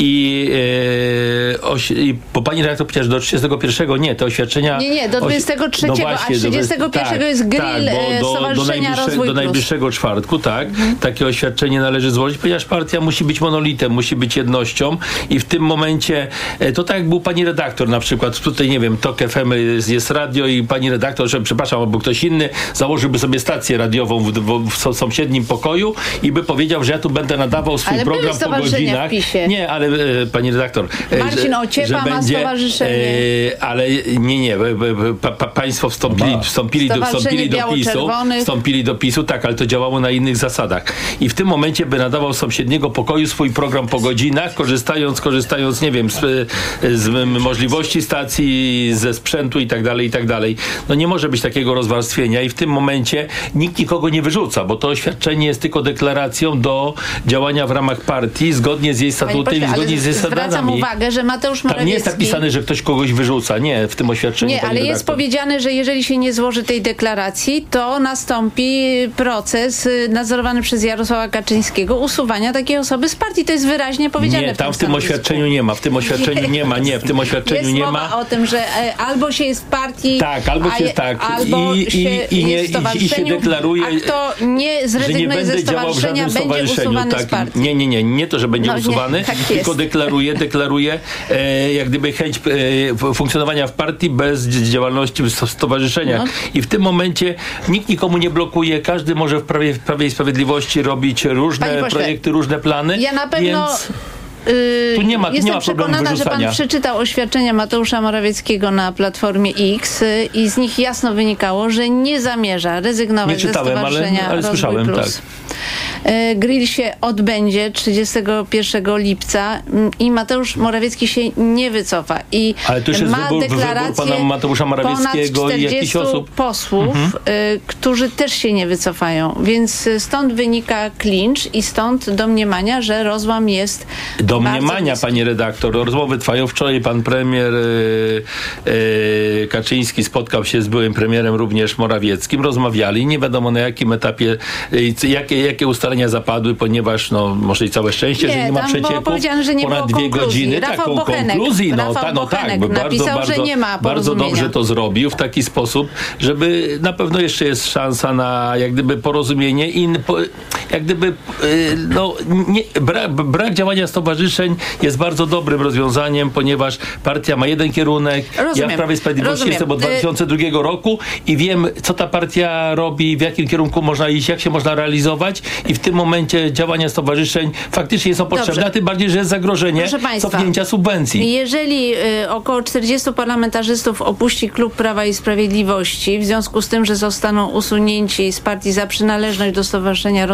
Bo pani redaktor powiedziała, że do 31 nie, te oświadczenia... Nie, do 23, no właśnie, a 31 jest grill Stowarzyszenia Rozwój Plus. Do najbliższego czwartku, tak. Takie oświadczenie należy złożyć, ponieważ partia musi być monolitem, musi być jednością i w tym momencie, to tak jak był pani redaktor na przykład, tutaj nie wiem, TOK FM jest radio i pani redaktor, że przepraszam, albo ktoś inny założyłby sobie stację radiową w sąsiednim pokoju i by powiedział, że ja tu będę nadawał swój program po godzinach. Nie, ale pani redaktor, Marcin Ociepa ma stowarzyszenie. Ale nie. Państwo wstąpili do PiS-u, tak, ale to działało na innych zasadach. I w tym momencie by nadawał z sąsiedniego pokoju swój program po godzinach, korzystając, nie wiem, z możliwości stacji, ze sprzętu i tak dalej. No nie może być takiego rozwarstwienia i w tym momencie nikt nikogo nie wyrzuca, bo to oświadczenie jest tylko deklaracją do działania w ramach partii, zgodnie z jej statutem i zgodnie z jej zasadami. Zwracam uwagę, że Mateusz Morawiecki... Tam nie jest napisane, że ktoś kogoś wyrzuca. Nie, w tym oświadczeniu. Nie, ale jest powiedziane, że jeżeli się nie złoży tej deklaracji, to nastąpi proces nadzorowany przez Jarosława Kaczyńskiego usuwania takiej osoby z partii. To jest wyraźnie powiedziane. Nie, tam w tym oświadczeniu nie ma. W tym oświadczeniu nie ma. Nie, w tym oświadczeniu jest nie mowa ma. o tym, że albo się jest w partii, tak, albo się jest tak. Albo I stowarzyszeniu, deklaruje, a kto nie zrezygnuje ze stowarzyszenia, będzie usuwany z partii. Nie to, że będzie usuwany, tak tylko deklaruje jak gdyby chęć funkcjonowania w partii bez działalności w stowarzyszeniach. I w tym momencie nikt nikomu nie blokuje, każdy może w Prawie i Sprawiedliwości robić różne projekty, różne plany. Ja na pewno... Więc tu nie ma Jestem problemu przekonana, że pan przeczytał oświadczenia Mateusza Morawieckiego na Platformie X i z nich jasno wynikało, że nie zamierza rezygnować ze stowarzyszenia ale słyszałem, Plus. tak. Grill się odbędzie 31 lipca i Mateusz Morawiecki się nie wycofa. I ale to już jest ma wybór pana Mateusza Morawieckiego ponad 40 i jakichś osób. posłów, którzy też się nie wycofają. Więc stąd wynika klincz i stąd domniemania, że rozłam jest domniemania, pani redaktor. Rozmowy trwają. Wczoraj pan premier Kaczyński spotkał się z byłym premierem również Morawieckim. Rozmawiali. Nie wiadomo na jakim etapie, jakie ustalenia zapadły, ponieważ może i całe szczęście, że nie ma przecieków. Że nie ponad było 2 godziny. Rafał Konkluzji. napisał, że nie ma bardzo dobrze to zrobił w taki sposób, żeby na pewno jeszcze jest szansa na jak gdyby porozumienie i jak gdyby brak działania stowarzyszeń jest bardzo dobrym rozwiązaniem, ponieważ partia ma jeden kierunek. Ja w Prawie i Sprawiedliwości jestem od 2002 roku i wiem, co ta partia robi, w jakim kierunku można iść, jak się można realizować i w tym momencie działania stowarzyszeń faktycznie są potrzebne, a tym bardziej, że jest zagrożenie cofnięcia subwencji. Jeżeli około 40 parlamentarzystów opuści klub Prawa i Sprawiedliwości w związku z tym, że zostaną usunięci z partii za przynależność do stowarzyszenia